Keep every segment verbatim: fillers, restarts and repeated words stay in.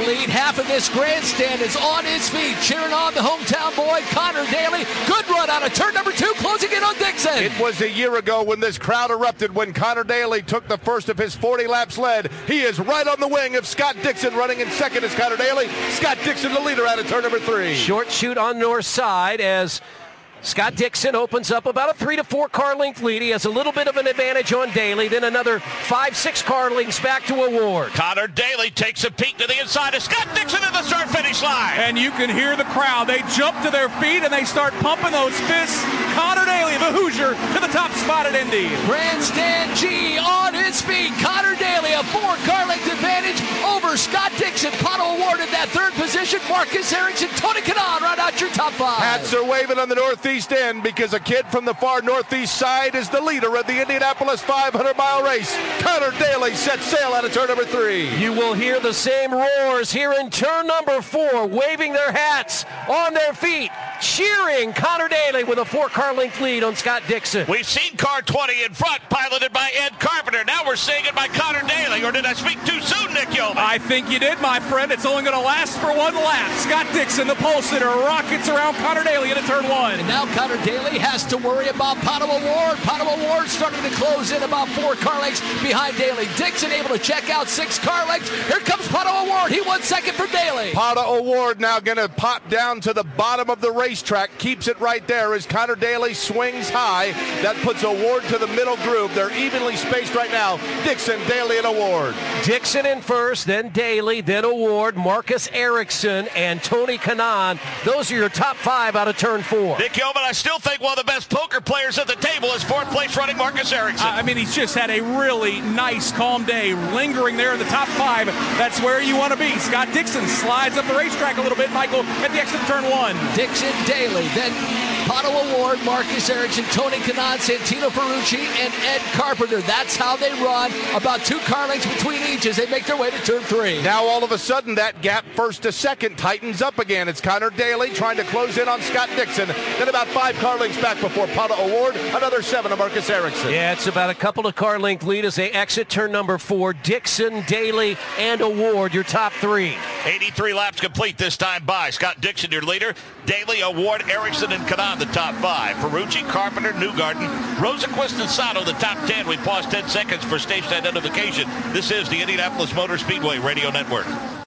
lead. Half of this grandstand is on his feet, cheering on the hometown boy, Connor Daly. Good run out of turn number two, closing in on Dixon. It was a year ago when this crowd erupted when Connor Daly took the first of his forty laps led. He is right on the wing of Scott Dixon, running in second is Connor Daly. Scott Dixon, the leader, out of turn number three. Short shoot on north side as Scott Dixon opens up about a three to four car length lead. He has a little bit of an advantage on Daly, then another five, six car lengths back to Award. Connor Daly takes a peek to the inside of Scott Dixon at the start finish line. And you can hear the crowd. They jump to their feet and they start pumping those fists. Connor Daly, the Hoosier, to the top spot at Indy. Grandstand G on his feet. Connor Daly, a four car length advantage over Scott Dixon. Pato Award in that third position. Marcus Erickson, Tony Kanaan, right out your top five. Hats are waving on the northeast end because a kid from the far northeast side is the leader of the Indianapolis five hundred mile race. Connor Daly sets sail out of turn number three. You will hear the same roars here in turn number four, waving their hats on their feet, cheering Connor Daly with a four-car length lead on Scott Dixon. We've seen car twenty in front, piloted by Ed Carpenter. Now we're seeing it by Connor Daly. Or did I speak too soon, Nick Yeoman? I think you did, my friend. It's only going to last for one lap. Scott Dixon, the pole sitter, rockets around Connor Daly into turn one. And now Connor Daly has to worry about Pato Award. Pato Award starting to close in about four car lengths behind Daly. Dixon able to check out six car lengths. Here comes Pato Award. He won second for Daly. Pato Award now going to pop down to the bottom of the racetrack. Keeps it right there as Connor Daly swings high. That puts Award to the middle groove. They're evenly spaced right now. Dixon, Daly, and Award. Dixon in first, then Daly, then Award, Marcus Erickson, and Tony Kanaan. Those are your top five out of turn four. Nick Yeoman, I still think one of the best poker players at the table is fourth place running Marcus Erickson. I mean, he's just had a really nice, calm day, lingering there in the top five. That's where you want to be. Scott Dixon slides up the racetrack a little bit, Michael, at the exit of turn one. Dixon, Daly, then Pato Award, Marcus Erickson, Tony Kanaan, Santino Ferrucci, and Ed Carpenter. That's how they run. About two car lengths between each as they make their way to turn three. Now all of a sudden that gap first to second tightens up again. It's Connor Daly trying to close in on Scott Dixon. Then about five car lengths back before Pato Award. Another seven of Marcus Erickson. Yeah, it's about a couple of car length lead as they exit turn number four. Dixon, Daly, and Award, your top three. eighty-three laps complete this time by Scott Dixon, your leader. Daly, Award, Erickson, and Kanaan, the top five. Ferrucci, Carpenter, Newgarden, Rosenquist, and Sato, the top ten. We pause ten seconds for station identification. This is the Indianapolis Motor Speedway Radio Network.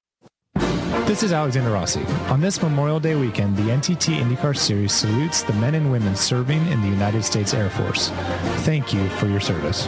This is Alexander Rossi. On this Memorial Day weekend, the N T T IndyCar Series salutes the men and women serving in the United States Air Force. Thank you for your service.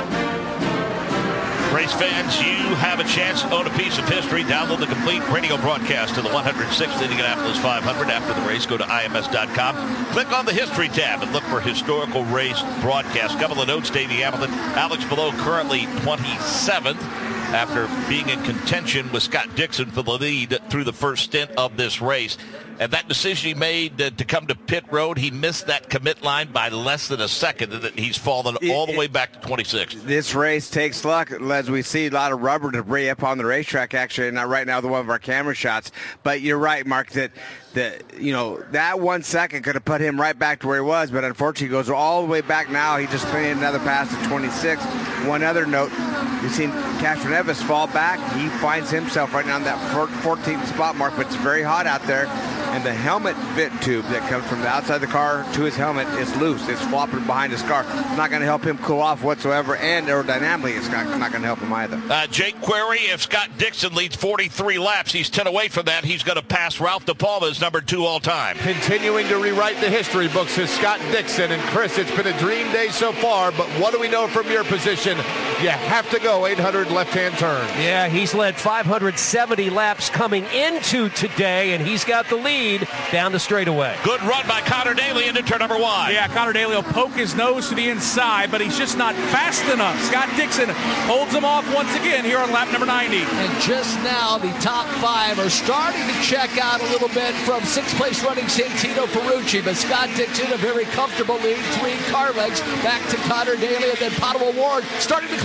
Race fans, you have a chance to own a piece of history. Download the complete radio broadcast of the one hundred sixth Indianapolis five hundred. After the race, go to I M S dot com. Click on the History tab and look for historical race broadcast. Couple of notes, Davey Hamilton. Alex Below currently twenty-seventh after being in contention with Scott Dixon for the lead through the first stint of this race. And that decision he made uh, to come to pit road, he missed that commit line by less than a second, and he's fallen all the way back to twenty-sixth. This race takes luck, as we see a lot of rubber debris up on the racetrack, actually, not right now the one of our camera shots. But you're right, Mark, that that you know that one second could have put him right back to where he was, but unfortunately he goes all the way back now. He just made another pass to twenty-six. One other note, you've seen Castro Neves fall back. He finds himself right now in that fourteenth spot, Mark, but it's very hot out there. And the helmet vent tube that comes from the outside of the car to his helmet is loose. It's flopping behind his car. It's not going to help him cool off whatsoever, and aerodynamically it's not, not going to help him either. Uh, Jake Query, if Scott Dixon leads forty-three laps, he's ten away from that. He's going to pass Ralph DePalma as number two all time. Continuing to rewrite the history books is Scott Dixon. And Chris, it's been a dream day so far, but what do we know from your position? You have to go eight hundred left-hand turn. Yeah, he's led five hundred seventy laps coming into today, and he's got the lead down the straightaway. Good run by Connor Daly into turn number one. Yeah, Connor Daly will poke his nose to the inside, but he's just not fast enough. Scott Dixon holds him off once again here on lap number ninety. And just now, the top five are starting to check out a little bit from sixth place running Santino Ferrucci, but Scott Dixon, a very comfortable lead, three car legs back to Connor Daly, and then Pato Award starting to close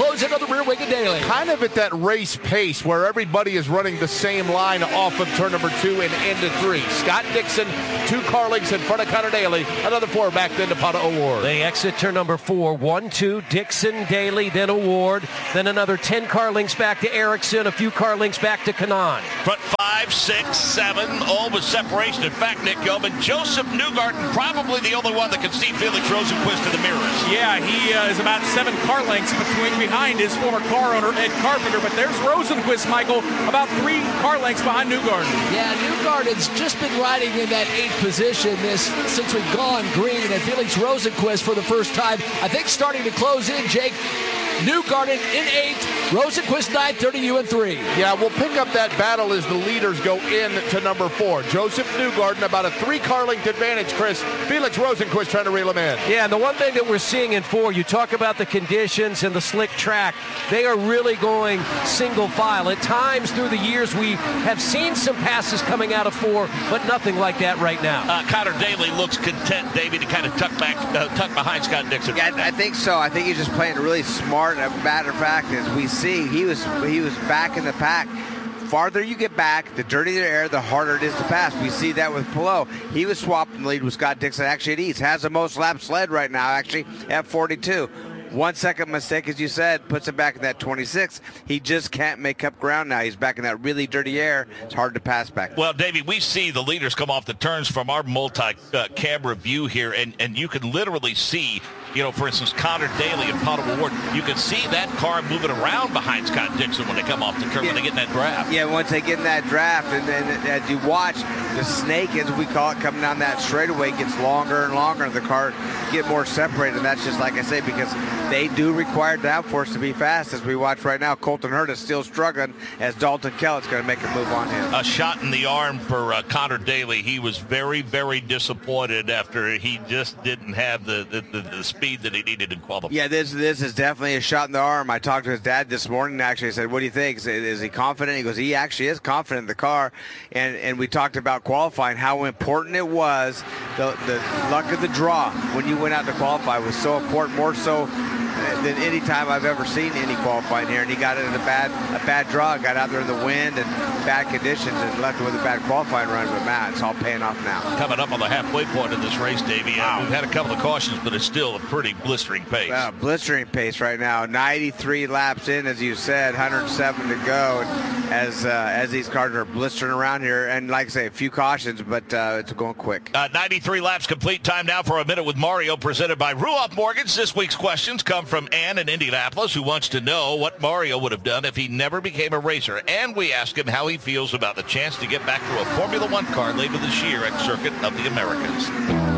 close in on the rear wing of Daly. Kind of at that race pace where everybody is running the same line off of turn number two and into three. Scott Dixon, two car lengths in front of Connor Daly. Another four back then to Pato O'Ward. They exit turn number four. One, two, Dixon, Daly, then O'Ward. Then another ten car lengths back to Erickson. A few car lengths back to Kanaan. Front five, six, seven, all with separation. In fact, Nick Gilman, Joseph Newgarden, probably the only one that can see Felix Rosenquist in the mirrors. Yeah, he uh, is about seven car lengths between behind his former car owner, Ed Carpenter. But there's Rosenquist, Michael, about three car lengths behind Newgarden. Yeah, Newgarden's just been riding in that eighth position this since we've gone green. And Felix Rosenquist for the first time, I think, starting to close in, Jake. Newgarden in eighth, Rosenquist ninth, thirty U in three. Yeah, we'll pick up that battle as the leaders go in to number four. Joseph Newgarden, about a three-car length advantage, Chris. Felix Rosenquist trying to reel him in. Yeah, and the one thing that we're seeing in four, you talk about the conditions and the slick track. They are really going single file. At times through the years, we have seen some passes coming out of four, but nothing like that right now. Uh, Connor Daly looks content, Davey, to kind of tuck back, uh, tuck behind Scott Dixon. Yeah, I, I think so. I think he's just playing really smart. A matter of fact, as we see, he was he was back in the pack. Farther you get back, the dirtier the air, the harder it is to pass. We see that with Palou. He was swapped in the lead with Scott Dixon. Actually, at East has the most laps led right now, actually, at forty-two. One second mistake, as you said, puts him back in that twenty-six. He just can't make up ground now. He's back in that really dirty air. It's hard to pass back. Well, Davey, we see the leaders come off the turns from our multi-camera view here, and, and you can literally see, you know, for instance, Connor Daly and Pato O'Ward, you can see that car moving around behind Scott Dixon when they come off the curb, yeah. when they get in that draft. Yeah, once they get in that draft, and then as you watch, the snake, as we call it, coming down that straightaway gets longer and longer, and the car get more separated. And that's just like I say, because they do require downforce to be fast, as we watch right now. Colton Hurd is still struggling, as Dalton Kellett's going to make a move on him. A shot in the arm for uh, Connor Daly. He was very, very disappointed after he just didn't have the, the, the, the speed that he needed in qualifying. Yeah, this this is definitely a shot in the arm. I talked to his dad this morning, actually. I said, what do you think? Is, is he confident? He goes, he actually is confident in the car. And and we talked about qualifying, how important it was. The, the luck of the draw when you went out to qualify was so important, more so than any time I've ever seen any qualifying here. And he got it in a bad a bad draw, got out there in the wind and bad conditions and left with a bad qualifying run. But, man, it's all paying off now. Coming up on the halfway point of this race, Davey. Wow. Uh, we've had a couple of cautions, but it's still a pretty blistering pace. Wow, blistering pace right now. ninety-three laps in, as you said, one hundred seven to go. And as uh, as these cars are blistering around here, and like I say, a few cautions, but uh, it's going quick. Uh, ninety-three laps complete. Time now for a minute with Mario, presented by Ruoff Mortgage. This week's questions come from Ann in Indianapolis, who wants to know what Mario would have done if he never became a racer. And we ask him how he feels about the chance to get back to a Formula One car later this year at Circuit of the Americas.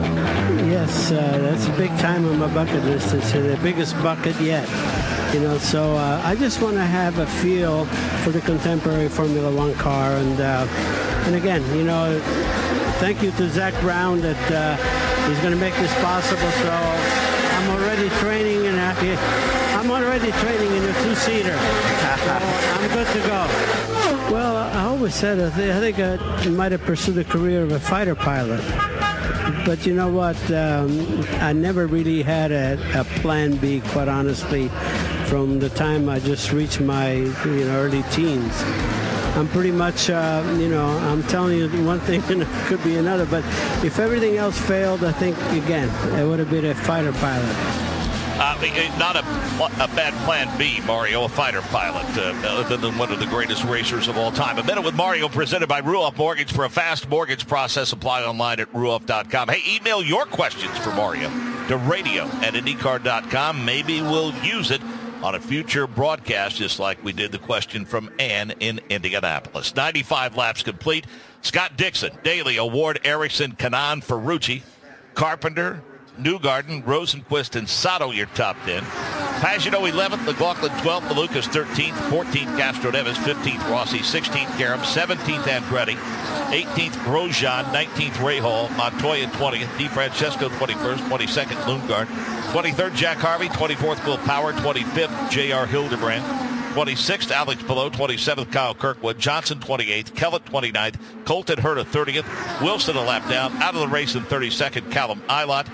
Yes, uh, that's a big time on my bucket list. It's uh, the biggest bucket yet. You know, so uh, I just want to have a feel for the contemporary Formula One car. And uh, and again, you know, thank you to Zach Brown that uh, he's going to make this possible. So I'm already training in a, I'm already training in a two-seater. So I'm good to go. Well, I always said I think I might have pursued a career of a fighter pilot. But you know what? Um, I never really had a, a plan B, quite honestly, from the time I just reached my you know, early teens. I'm pretty much, uh, you know, I'm telling you one thing and it could be another. But if everything else failed, I think, again, it would have been a fighter pilot. Uh, not a, a bad plan B, Mario, a fighter pilot, uh, other than one of the greatest racers of all time. A minute with Mario, presented by Ruoff Mortgage. For a fast mortgage process, apply online at ruoff dot com. Hey, email your questions for Mario to radio at indycar dot com. Maybe we'll use it on a future broadcast, just like we did the question from Ann in Indianapolis. ninety-five laps complete. Scott Dixon, Daly, O'Ward, Erickson, Kanaan, Ferrucci, Carpenter, Newgarden, Rosenquist, and Sato, your top ten. Pagano eleventh, McLaughlin twelfth, Malukas thirteenth, fourteenth, Castro Neves, fifteenth, Rossi, sixteenth, Karam, seventeenth, Andretti, eighteenth, Grosjean, nineteenth, Rahal, Montoya twentieth, DeFrancesco twenty-first, twenty-second, Lundgaard, twenty-third, Jack Harvey, twenty-fourth, Will Power, twenty-fifth, J R. Hildebrand, twenty-sixth, Alex Palou, twenty-seventh, Kyle Kirkwood, Johnson twenty-eighth, Kellett twenty-ninth, Colton Hurd thirtieth, Wilson a lap down, out of the race in thirty-second, Callum Eilert,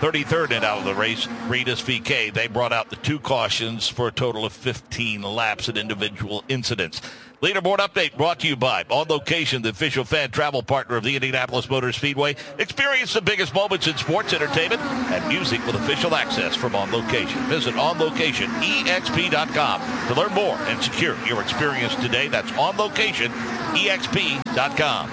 thirty-third in out of the race, Rinus V K. They brought out the two cautions for a total of fifteen laps in individual incidents. Leaderboard update brought to you by On Location, the official fan travel partner of the Indianapolis Motor Speedway. Experience the biggest moments in sports, entertainment, and music with official access from On Location. Visit on location E X P dot com to learn more and secure your experience today. That's on location E X P dot com.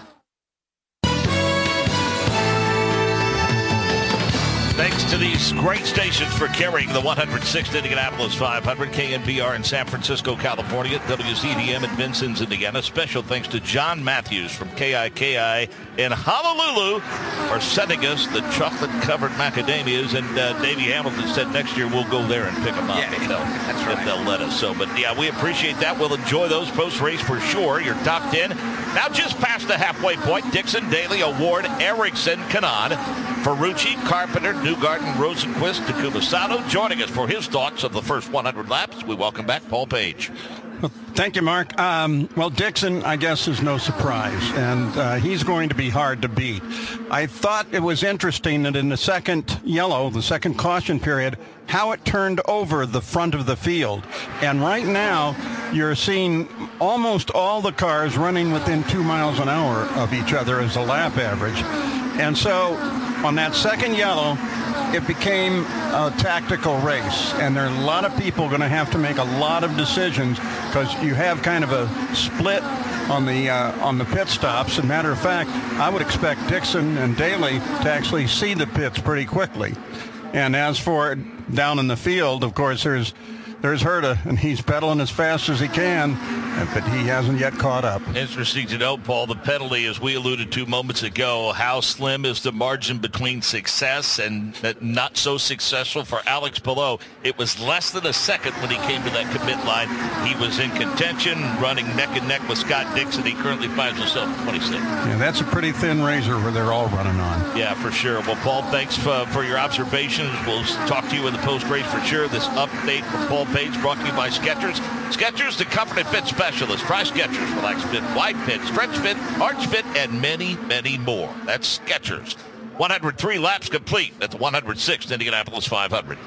Thanks to these great stations for carrying the one hundred sixth Indianapolis five hundred, K N P R in San Francisco, California, W C D M in Vincennes, Indiana. Special thanks to John Matthews from K I K I in Honolulu for sending us the chocolate-covered macadamias. And uh, Davey Hamilton said next year we'll go there and pick them up Yeah, if, they'll, that's if right. they'll let us. So, but yeah, we appreciate that. We'll enjoy those post-race for sure. Your top ten. Now just past the halfway point, Dixon, Daly, Award, Erickson, Kanaan, Ferrucci, Carpenter, Newgarden, Rosenquist, Takuma Sato joining us for his thoughts of the first one hundred laps. We welcome back Paul Page. Well, thank you, Mark. Um, well, Dixon, I guess, is no surprise, and uh, he's going to be hard to beat. I thought it was interesting that in the second yellow, the second caution period, how it turned over the front of the field. And right now, you're seeing almost all the cars running within two miles an hour of each other as a lap average. And so on that second yellow, it became a tactical race, and there are a lot of people going to have to make a lot of decisions because you have kind of a split on the uh, on the pit stops. As a matter of fact, I would expect Dixon and Daly to actually see the pits pretty quickly. And as for down in the field, of course, there's there's Herta, and he's pedaling as fast as he can, but he hasn't yet caught up. Interesting to note, Paul, the penalty, as we alluded to moments ago, how slim is the margin between success and not so successful for Alex Palou. It was less than a second when he came to that commit line. He was in contention, running neck and neck with Scott Dixon. He currently finds himself at twenty-six. Yeah, that's a pretty thin razor where they're all running on. Yeah, for sure. Well, Paul, thanks for, for your observations. We'll talk to you in the post-race for sure. This update from Paul Page brought to you by Skechers. Skechers, the comfort and fit specialist. Try Skechers. Relax fit, wide fit, stretch fit, arch fit, and many, many more. That's Skechers. one hundred three laps complete at the one hundred sixth Indianapolis five hundred.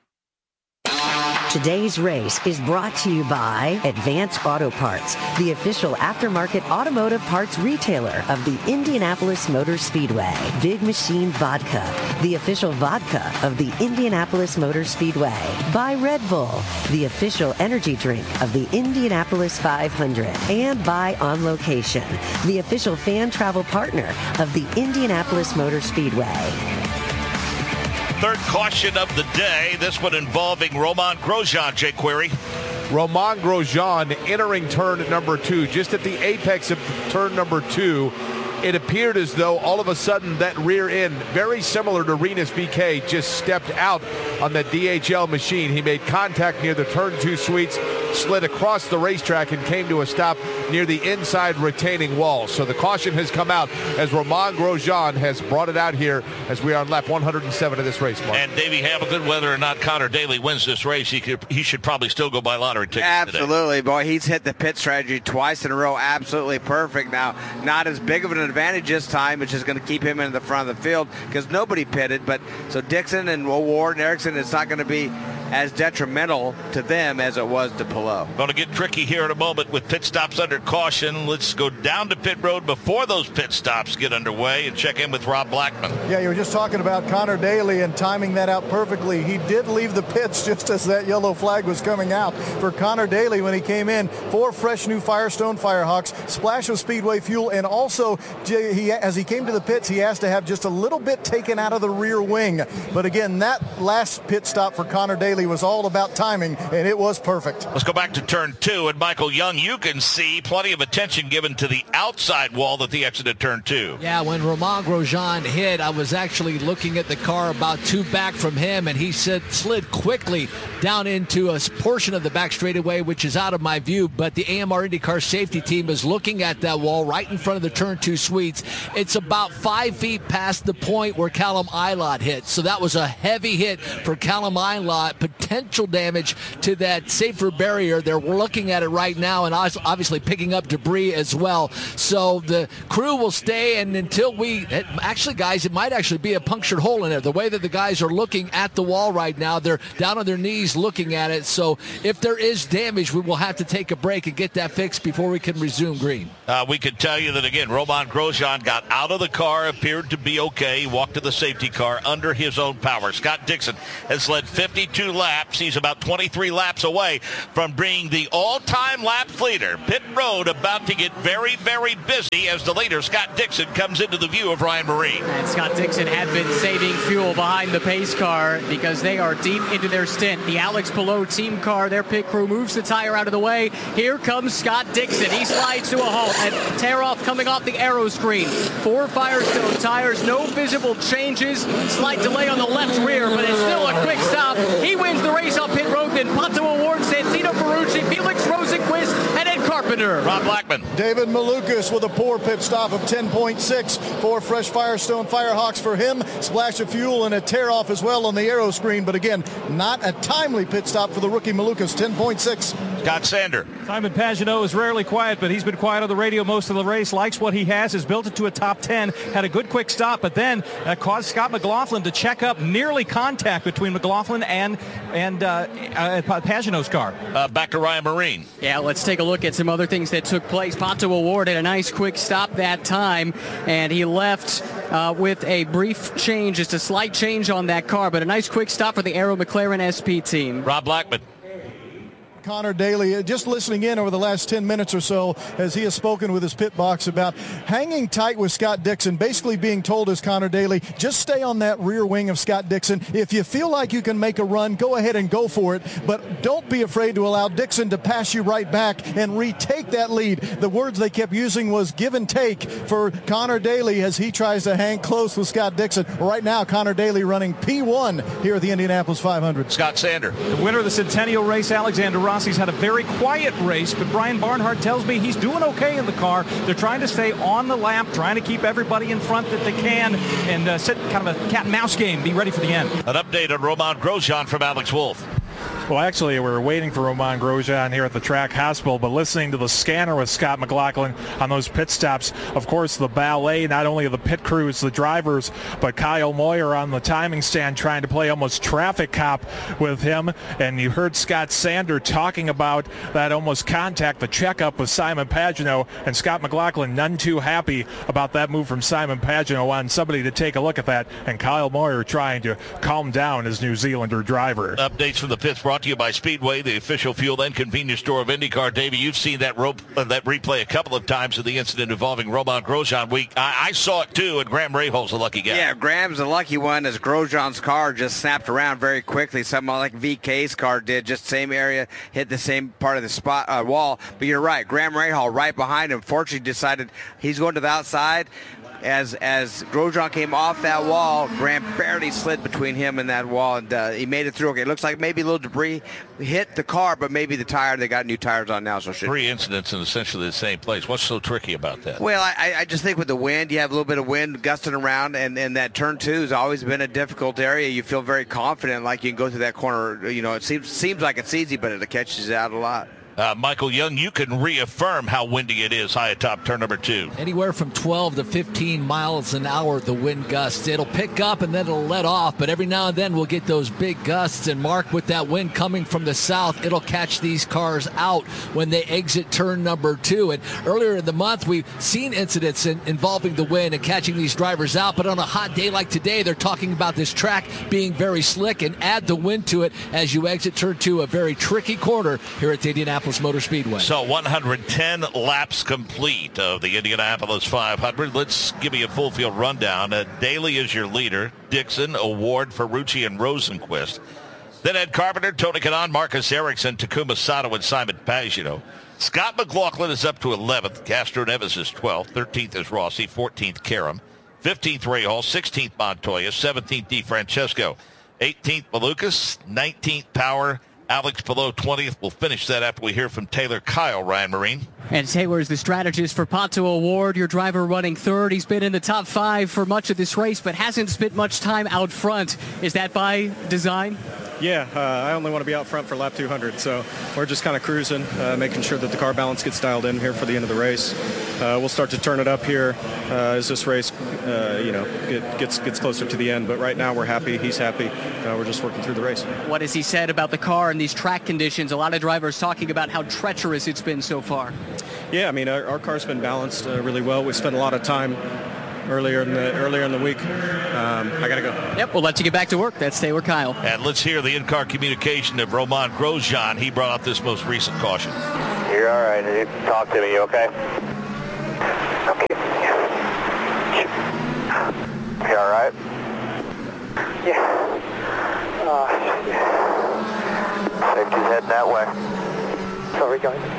Today's race is brought to you by Advance Auto Parts, the official aftermarket automotive parts retailer of the Indianapolis Motor Speedway. Big Machine Vodka, the official vodka of the Indianapolis Motor Speedway. By Red Bull, the official energy drink of the Indianapolis five hundred. And by On Location, the official fan travel partner of the Indianapolis Motor Speedway. Third caution of the day, this one involving Romain Grosjean, Jay Query. Romain Grosjean entering turn number two. Just at the apex of turn number two, it appeared as though all of a sudden that rear end, very similar to Rinus V K, just stepped out on that D H L machine. He made contact near the turn two sweeps, slid across the racetrack, and came to a stop near the inside retaining wall. So the caution has come out as Romain Grosjean has brought it out here as we are on lap one hundred seven of this race, Mark. And Davey Hamilton, whether or not Connor Daly wins this race, he could he should probably still go buy lottery tickets Absolutely, today. boy. He's hit the pit strategy twice in a row. Absolutely perfect. Now, not as big of an advantage this time, which is going to keep him in the front of the field because nobody pitted. But so Dixon and Ward and Erickson, it's not going to be as detrimental to them as it was to Palou. Going to get tricky here in a moment with pit stops under caution. Let's go down to pit road before those pit stops get underway and check in with Rob Blackman. Yeah, you were just talking about Connor Daly and timing that out perfectly. He did leave the pits just as that yellow flag was coming out. For Connor Daly, when he came in, four fresh new Firestone Firehawks, splash of Speedway fuel, and also he, as he came to the pits, he asked to have just a little bit taken out of the rear wing. But again, that last pit stop for Connor Daly was all about timing, and it was perfect. Let's go back to turn two, and Michael Young, you can see plenty of attention given to the outside wall at the exit of turn two. Yeah, when Romain Grosjean hit, I was actually looking at the car about two back from him, and he said slid quickly down into a portion of the back straightaway, which is out of my view, but the A M R IndyCar safety team is looking at that wall right in front of the turn two suites. It's about five feet past the point where Callum Ilott hit, so that was a heavy hit for Callum Ilott, potential damage to that safer barrier. They're looking at it right now and obviously picking up debris as well. So the crew will stay, and until we it, actually, guys, it might actually be a punctured hole in there. The way that the guys are looking at the wall right now, they're down on their knees looking at it. So if there is damage, we will have to take a break and get that fixed before we can resume green. Uh, we could tell you that, again, Romain Grosjean got out of the car, appeared to be okay, walked to the safety car under his own power. Scott Dixon has led fifty-two laps. He's about twenty-three laps away from being the all-time lap leader. Pit road about to get very, very busy as the leader, Scott Dixon, comes into the view of Ryan Marine. And Scott Dixon had been saving fuel behind the pace car because they are deep into their stint. The Alex Palou team car, their pit crew moves the tire out of the way. Here comes Scott Dixon. He slides to a halt and tear off coming off the aero screen. Four Firestone tires, no visible changes. Slight delay on the left rear, but it's still a quick stop. He wins the race on pit road. Then Pato O'Ward, Santino Ferrucci, Felix Rosenquist, and Ed Carpenter. Rob Blackman. David Malukas with a poor pit stop of ten point six. Four fresh Firestone Firehawks for him. Splash of fuel and a tear off as well on the aero screen. But again, not a timely pit stop for the rookie Malukas, ten point six. Scott Sander. Simon Pagenaud is rarely quiet, but he's been quiet on the radio most of the race. Likes what he has, has built it to a top ten. Had a good quick stop, but then uh, caused Scott McLaughlin to check up. Nearly contact between McLaughlin and and uh, uh, Pagenaud's car. Uh, back to Ryan Marine. Yeah, let's take a look at some other things that took place. Pato O'Ward had a nice quick stop that time, and he left uh, with a brief change, just a slight change on that car, but a nice quick stop for the Aero McLaren S P team. Rob Blackman. Connor Daly, just listening in over the last ten minutes or so as he has spoken with his pit box about hanging tight with Scott Dixon, basically being told as Connor Daly, just stay on that rear wing of Scott Dixon. If you feel like you can make a run, go ahead and go for it, but don't be afraid to allow Dixon to pass you right back and retake that lead. The words they kept using was give and take for Connor Daly as he tries to hang close with Scott Dixon. Right now, Connor Daly running P one here at the Indianapolis five hundred. Scott Sander. The winner of the Centennial race, Alexander Rossi's had a very quiet race, but Brian Barnhart tells me he's doing okay in the car. They're trying to stay on the lap, trying to keep everybody in front that they can, and uh, set kind of a cat and mouse game, be ready for the end. An update on Romain Grosjean from Alex Wolff. Well, actually, we were waiting for Romain Grosjean here at the track hospital, but listening to the scanner with Scott McLaughlin on those pit stops, of course, the ballet, not only of the pit crews, the drivers, but Kyle Moyer on the timing stand trying to play almost traffic cop with him. And you heard Scott Sander talking about that almost contact, the checkup with Simon Pagenaud, and Scott McLaughlin none too happy about that move from Simon Pagenaud. On somebody to take a look at that, and Kyle Moyer trying to calm down his New Zealander driver. Updates from the pits brought to you by Speedway, the official fuel and convenience store of IndyCar. Davey, you've seen that rope, uh, that replay a couple of times of the incident involving Romain Grosjean. We, I, I saw it too, and Graham Rahal's a lucky guy. Yeah, Graham's a lucky one as Grosjean's car just snapped around very quickly, something like V K's car did, just same area, hit the same part of the spot uh, wall. But you're right, Graham Rahal right behind him, fortunately decided he's going to the outside. As as Grosjean came off that wall, Graham barely slid between him and that wall, and uh, he made it through. Okay, it looks like maybe a little debris hit the car, but maybe the tire, they got new tires on now. So should. Three incidents in essentially the same place. What's so tricky about that? Well, I, I just think with the wind, you have a little bit of wind gusting around, and, and that turn two has always been a difficult area. You feel very confident, like you can go through that corner. You know, it seems seems like it's easy, but it catches you out a lot. Uh, Michael Young, you can reaffirm how windy it is high atop turn number two. Anywhere from twelve to fifteen miles an hour, the wind gusts. It'll pick up and then it'll let off, but every now and then we'll get those big gusts. And Mark, with that wind coming from the south, it'll catch these cars out when they exit turn number two. And earlier in the month, we've seen incidents in, involving the wind and catching these drivers out. But on a hot day like today, they're talking about this track being very slick, and add the wind to it as you exit turn two, a very tricky corner here at the Indianapolis Motor Speedway. So one hundred ten laps complete of the Indianapolis five hundred. Let's give you a full field rundown. Uh, Daly is your leader. Dixon, O'Ward, Ferrucci, and Rosenquist. Then Ed Carpenter, Tony Kanaan, Marcus Ericsson, Takuma Sato, and Simon Pagenaud. Scott McLaughlin is up to eleventh. Castro Neves is twelfth. thirteenth is Rossi. fourteenth, Karam. fifteenth, Rahal. sixteenth, Montoya. seventeenth, DeFrancesco. eighteenth, Malukas. nineteenth, Power. Alex Palou, twentieth. We'll finish that after we hear from Taylor Kyle, Ryan Marine. And Taylor is the strategist for Pato O'Ward, your driver running third. He's been in the top five for much of this race, but hasn't spent much time out front. Is that by design? Yeah, uh, I only want to be out front for lap two hundred, so we're just kind of cruising, uh, making sure that the car balance gets dialed in here for the end of the race. Uh, we'll start to turn it up here uh, as this race, uh, you know, get, gets gets closer to the end. But right now we're happy. He's happy. Uh, we're just working through the race. What has he said about the car and these track conditions? A lot of drivers talking about how treacherous it's been so far. Yeah, I mean, our, our car's been balanced uh, really well. We spent a lot of time earlier in the earlier in the week. Um, I gotta go. Yep, we'll let you get back to work. That's Taylor Kyle. And let's hear the in-car communication of Romain Grosjean. He brought out this most recent caution. You're all right. Talk to me, you okay? Okay. You all right? Yeah. Uh, yeah. Safety's heading that way. Sorry, guys.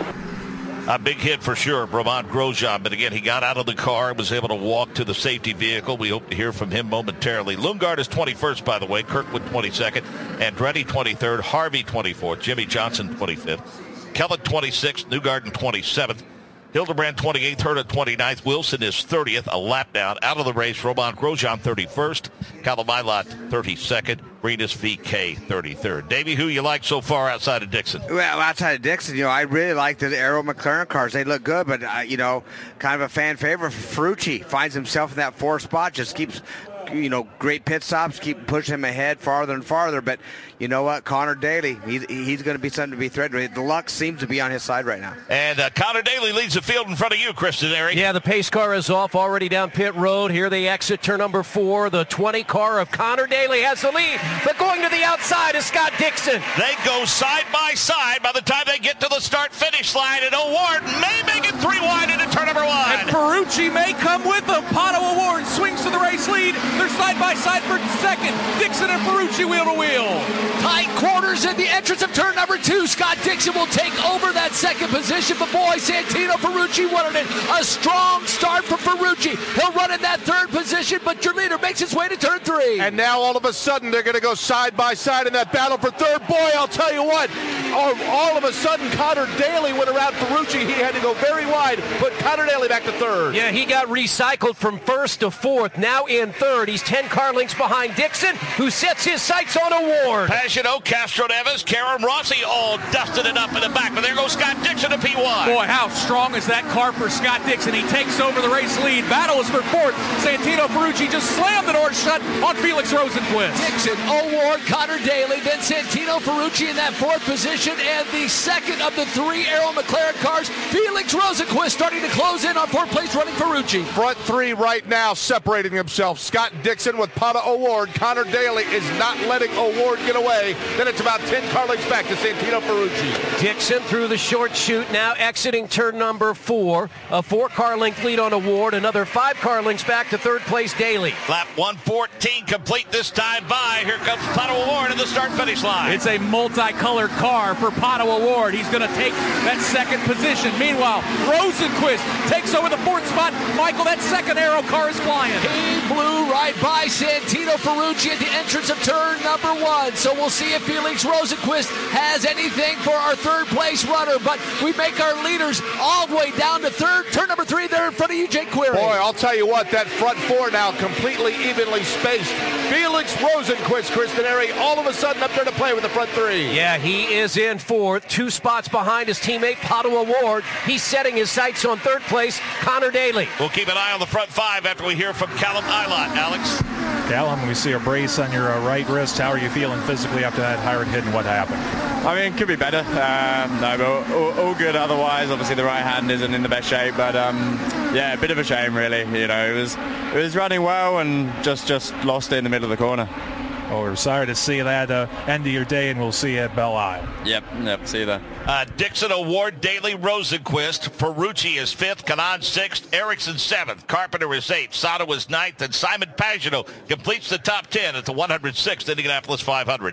A big hit for sure, Romain Grosjean. But again, he got out of the car and was able to walk to the safety vehicle. We hope to hear from him momentarily. Lundgaard is twenty-first, by the way. Kirkwood twenty-second. Andretti twenty-third. Harvey twenty-fourth. Jimmy Johnson twenty-fifth. Kellogg twenty-sixth. Newgarden twenty-seventh. Hildebrand twenty-eighth, Herta twenty-ninth. Wilson is thirtieth, a lap down. Out of the race, Romain Grosjean thirty-first. Callum Ilott thirty-second. Rinus V K thirty-third. Davey, who you like so far outside of Dixon? Well, outside of Dixon, you know, I really like the Arrow McLaren cars. They look good, but, uh, you know, kind of a fan favorite. Ferrucci finds himself in that fourth spot, just keeps, you know, great pit stops, keep pushing him ahead farther and farther. But you know what? Connor Daly, he's, he's going to be something to be threatened with. The luck seems to be on his side right now. And uh, Connor Daly leads the field in front of you, Kristen Airy. Yeah, the pace car is off already down pit road. Here they exit turn number four. The twenty car of Connor Daly has the lead, but going to the outside is Scott Dixon. They go side by side by the time they get to the start-finish line, and O'Ward may make it three wide into turn number one. And Ferrucci may come with them. Pato O'Ward swings to the race lead. They're side by side for second. Dixon and Ferrucci wheel to wheel. Tight quarters in the entrance of turn number two. Scott Dixon will take over that second position. But boy, Santino Ferrucci wanted it. A strong start for Ferrucci. He'll run in that third position, but your leader makes his way to turn three. And now all of a sudden they're going to go side by side in that battle for third. Boy, I'll tell you what, all, all of a sudden Connor Daly went around Ferrucci. He had to go very wide, put Connor Daly back to third. Yeah, he got recycled from first to fourth. Now in third. He's ten car lengths behind Dixon, who sets his sights on O'Ward. Pagano, Castro Neves, Karen Rossi all dusted it up in the back. But there goes Scott Dixon to P one. Boy, how strong is that car for Scott Dixon? He takes over the race lead. Battle is for fourth. Santino Ferrucci just slammed the door shut on Felix Rosenqvist. Dixon, O'Ward, Connor Daly, then Santino Ferrucci in that fourth position, and the second of the three Arrow McLaren cars, Felix Rosenqvist, starting to close in on fourth place running Ferrucci. Front three right now separating themselves. Scott Dixon with Pato O'Ward. Connor Daly is not letting O'Ward get away. Then it's about ten car lengths back to Santino Ferrucci. Dixon through the short chute, now exiting turn number four. A four car length lead on O'Ward. Another five car lengths back to third place Daly. Lap one fourteen complete this time by. Here comes Pato O'Ward in the start finish line. It's a multicolored car for Pato O'Ward. He's going to take that second position. Meanwhile, Rosenqvist takes over the fourth spot. Michael, that second Arrow car is flying. He blew right by Santino Ferrucci at the entrance of turn number one. So we'll see if Felix Rosenqvist has anything for our third place runner. But we make our leaders all the way down to third. Turn number three there in front of you, Jake Query. Boy, I'll tell you what, that front four now completely evenly spaced. Felix Rosenqvist, Kristen Airy, all of a sudden up there to play with the front three. Yeah, he is in fourth, two spots behind his teammate Pato O'Ward. He's setting his sights on third place, Connor Daly. We'll keep an eye on the front five after we hear from Callum Ilott. Alex? Callum, we see a brace on your uh, right wrist. How are you feeling physically after that hard hit and what happened? I mean, it could be better. Um, no, but all, all good otherwise. Obviously, the right hand isn't in the best shape, but um, yeah, a bit of a shame, really. You know, it was it was running well and just just lost it in the middle of the corner. Oh, we're sorry to see that uh, end of your day, and we'll see you at Belle Isle. Yep, yep, see you there. Uh, Dixon, O'Ward, Daly, Rosenqvist. Ferrucci is fifth, Kanaan sixth, Erickson seventh, Carpenter is eighth, Sato is ninth, and Simon Pagano completes the top ten at the one hundred sixth Indianapolis five hundred.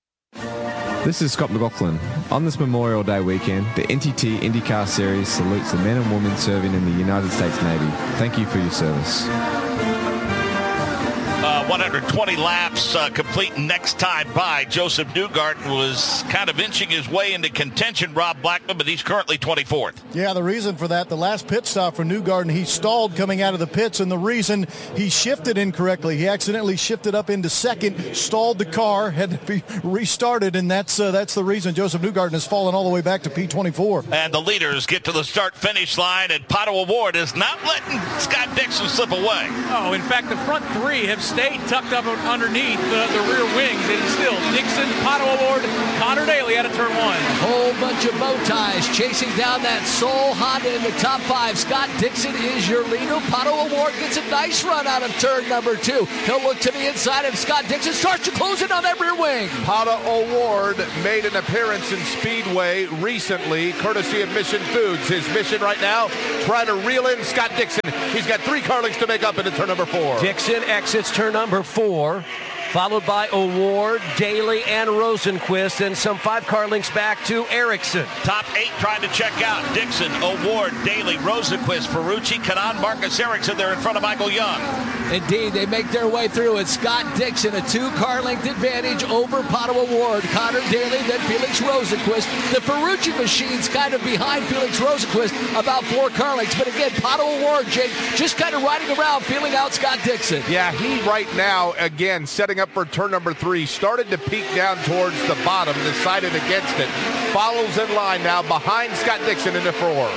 This is Scott McLaughlin. On this Memorial Day weekend, the N T T IndyCar Series salutes the men and women serving in the United States Navy. Thank you for your service. Uh, one hundred twenty laps uh, complete next time by. Joseph Newgarden was kind of inching his way into contention, Rob Blackman, but he's currently twenty-fourth. Yeah, the reason for that, the last pit stop for Newgarden, he stalled coming out of the pits, and the reason he shifted incorrectly. He accidentally shifted up into second, stalled the car, had to be restarted, and that's uh, that's the reason Joseph Newgarden has fallen all the way back to P twenty-four. And the leaders get to the start-finish line, and Pato O'Ward is not letting Scott Dixon slip away. Oh, in fact, the front three have stayed tucked up underneath the, the rear wings, and still Dixon, Pato O'Ward, Connor Daly out of turn one. A whole bunch of bow ties chasing down that Soul Honda in the top five. Scott Dixon is your leader. Pato O'Ward gets a nice run out of turn number two. He'll look to the inside, and Scott Dixon starts to close in on that rear wing. Pato O'Ward made an appearance in Speedway recently, courtesy of Mission Foods. His mission right now, trying to reel in Scott Dixon. He's got three car links to make up into turn number four. Dixon exits turn number four, followed by O'Ward, Daly, and Rosenquist, and some five car links back to Ericsson. Top eight trying to check out. Dixon, O'Ward, Daly, Rosenquist, Ferrucci, Kanaan, Marcus Ericsson. They're in front of Michael Young. Indeed, they make their way through it. Scott Dixon, a two-car length advantage over Pato O'Ward. Connor Daly, then Felix Rosenquist. The Ferrucci machine's kind of behind Felix Rosenquist, about four car lengths. But again, Pato O'Ward, Jake, just kind of riding around, feeling out Scott Dixon. Yeah, he right now, again, setting up for turn number three, started to peak down towards the bottom, decided against it. Follows in line now behind Scott Dixon into four.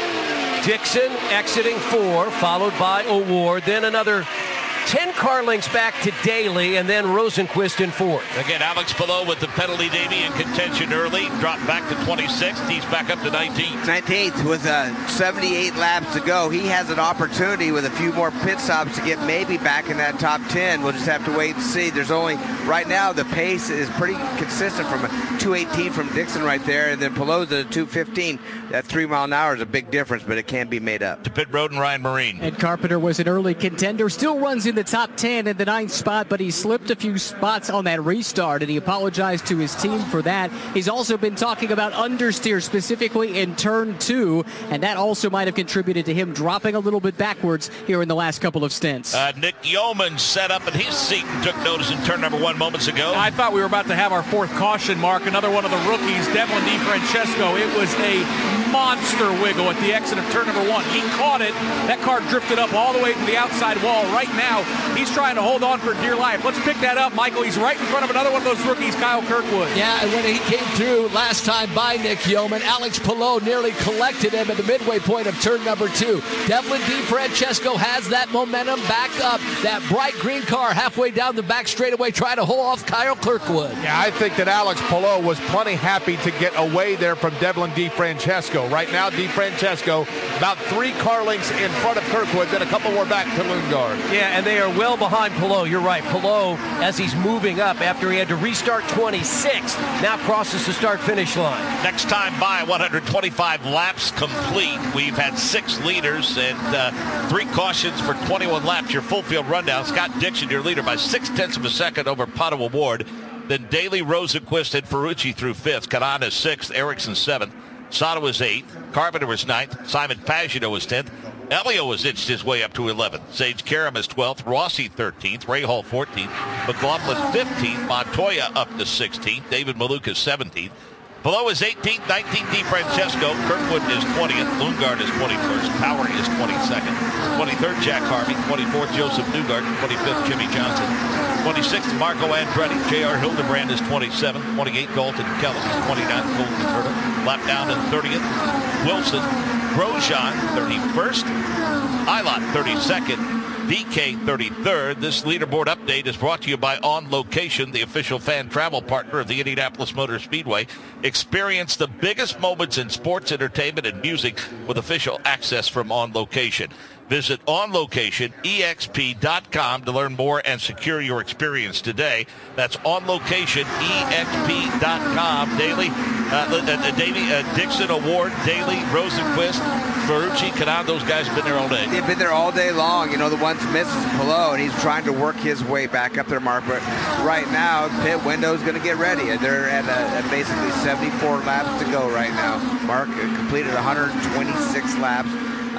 Dixon exiting four, followed by O'Ward, then another ten car links back to Daly, and then Rosenquist in fourth. Again, Alex Palou with the penalty, Davey, in contention early. Dropped back to twenty-sixth. He's back up to nineteenth. nineteenth with uh, seventy-eight laps to go. He has an opportunity with a few more pit stops to get maybe back in that top ten. We'll just have to wait and see. There's only, right now, the pace is pretty consistent from a two eighteen from Dixon right there, and then Palou's at a two fifteen. That three mile an hour is a big difference, but it can be made up. To pit road and Ryan Marine. Ed Carpenter was an early contender, still runs in the top ten in the ninth spot, but he slipped a few spots on that restart, and he apologized to his team for that. He's also been talking about understeer, specifically in turn two, and that also might have contributed to him dropping a little bit backwards here in the last couple of stints. Uh, Nick Yeoman set up in his seat and took notice in turn number one moments ago. I thought we were about to have our fourth caution mark. Another one of the rookies, Devlin DiFrancesco. It was a monster wiggle at the exit of turn number one. He caught it. That car drifted up all the way to the outside wall. Right now, he's trying to hold on for dear life. Let's pick that up, Michael. He's right in front of another one of those rookies, Kyle Kirkwood. Yeah, and when he came through last time by Nick Yeoman, Alex Palou nearly collected him at the midway point of turn number two. Devlin DiFrancesco has that momentum back up. That bright green car halfway down the back straightaway trying to hold off Kyle Kirkwood. Yeah, I think that Alex Palou was plenty happy to get away there from Devlin DiFrancesco. Right now, DiFrancesco about three car lengths in front of Kirkwood, then a couple more back to Lundgaard. Yeah, and they are well behind Palou. You're right. Palou, as he's moving up after he had to restart twenty-sixth, now crosses the start-finish line. Next time by, one hundred twenty-five laps complete. We've had six leaders and uh, three cautions for twenty-one laps. Your full field rundown. Scott Dixon, your leader by six-tenths of a second over Pato O'Ward. Then Daly, Rosenquist, and Ferrucci through fifth. Kanaan is sixth. Ericsson seventh. Sato was eighth. Carpenter was ninth. Simon Pagino was tenth. Elio has inched his way up to eleventh. Sage Karam is twelfth. Rossi thirteenth. Ray Hall fourteenth. McLaughlin fifteenth. Montoya up to sixteenth. David Maluka seventeenth. Below is eighteenth. nineteenth DiFrancesco. Kirkwood is twentieth. Lundgaard is twenty-first. Power is twenty-second. twenty-third Jack Harvey. twenty-fourth Joseph Newgarden. twenty-fifth Jimmy Johnson. twenty-sixth Marco Andretti. J R Hildebrand is twenty-seventh. twenty-eighth Dalton Kellogg is twenty-ninth. Colton Turtle. Lap down in thirtieth. Wilson. Grosjean thirty-first. Eilert thirty-second. D K thirty-third. This leaderboard update is brought to you by On Location, the official fan travel partner of the Indianapolis Motor Speedway. Experience the biggest moments in sports, entertainment, and music with official access from On Location. Visit On Location E X P dot com to learn more and secure your experience today. That's On Location E X P dot com. Daly, uh, uh, Davey, uh, Dixon, O'Ward, Daly, Rosenquist, Ferrucci, Kanaan, those guys have been there all day. They've been there all day long. You know, the one misses Palou, and he's trying to work his way back up there, Mark. But right now, pit window's going to get ready. They're at, a, at basically seventy-four laps to go right now. Mark completed one hundred twenty-six laps.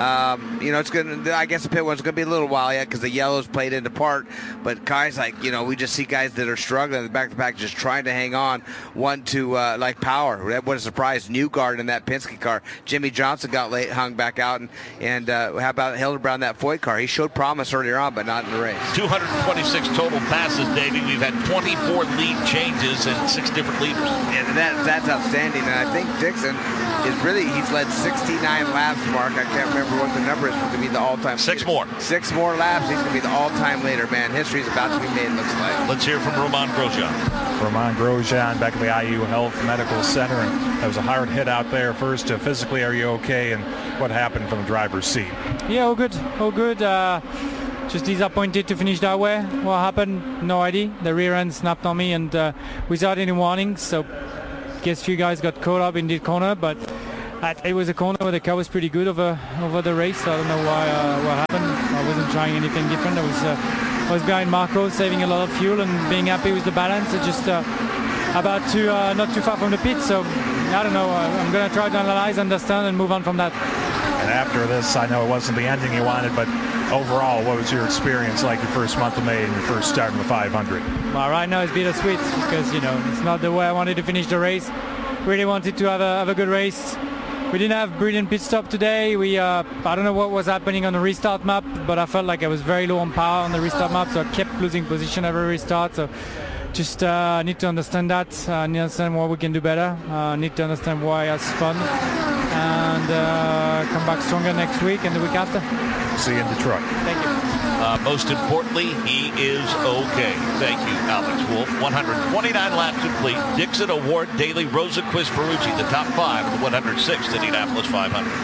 Um, you know, it's going to, I guess the pit one's going to be a little while yet because the yellows played into part. But guys like, you know, we just see guys that are struggling in the back of the pack just trying to hang on. One to, uh, like, Power. What a surprise. Newgarden in that Penske car. Jimmy Johnson got late, hung back out. And, and uh, how about Hildebrand, that Foyt car? He showed promise earlier on, but not in the race. two hundred twenty-six total passes, Davey. We've had twenty-four lead changes and six different leaders. And that, that's outstanding. And I think Dixon is really, he's led sixty-nine laps, Mark. I can't remember what the number is to be the all-time Six leader. more. Six more laps. He's going to be the all-time leader, man. History's about to be made, looks like. Let's hear from Romain Grosjean. Romain Grosjean back at the I U Health Medical Center. And there was a hard hit out there. First, uh, physically, are you okay? And what happened from the driver's seat? Yeah, all good. All good. Uh, just disappointed to finish that way. What happened? No idea. The rear end snapped on me and uh, without any warning. So guess you guys got caught up in the corner, but it was a corner where the car was pretty good over over the race. So I don't know why uh, what happened. I wasn't trying anything different. I was uh, I was behind Marco, saving a lot of fuel and being happy with the balance. It's just uh, about to uh, not too far from the pit. So I don't know. Uh, I'm gonna try to analyze, understand, and move on from that. And after this, I know it wasn't the ending you wanted, but overall, what was your experience like your first month of May and your first start in the five hundred? Well, right now it's bittersweet because, you know, it's not the way I wanted to finish the race. Really wanted to have a, have a good race. We didn't have brilliant pit stop today. We uh, I don't know what was happening on the restart map, but I felt like I was very low on power on the restart map, so I kept losing position every restart. So just uh, need to understand that. I uh, need to understand what we can do better. I uh, need to understand why it's fun. And uh, come back stronger next week and the week after. See you in Detroit. Thank you. Uh, most importantly, he is okay. Thank you, Alex Wolf. one hundred twenty-nine laps complete. Dixon Award, Daly, Rosenqvist, Ferrucci, the top five of the one hundred sixth Indianapolis five hundred.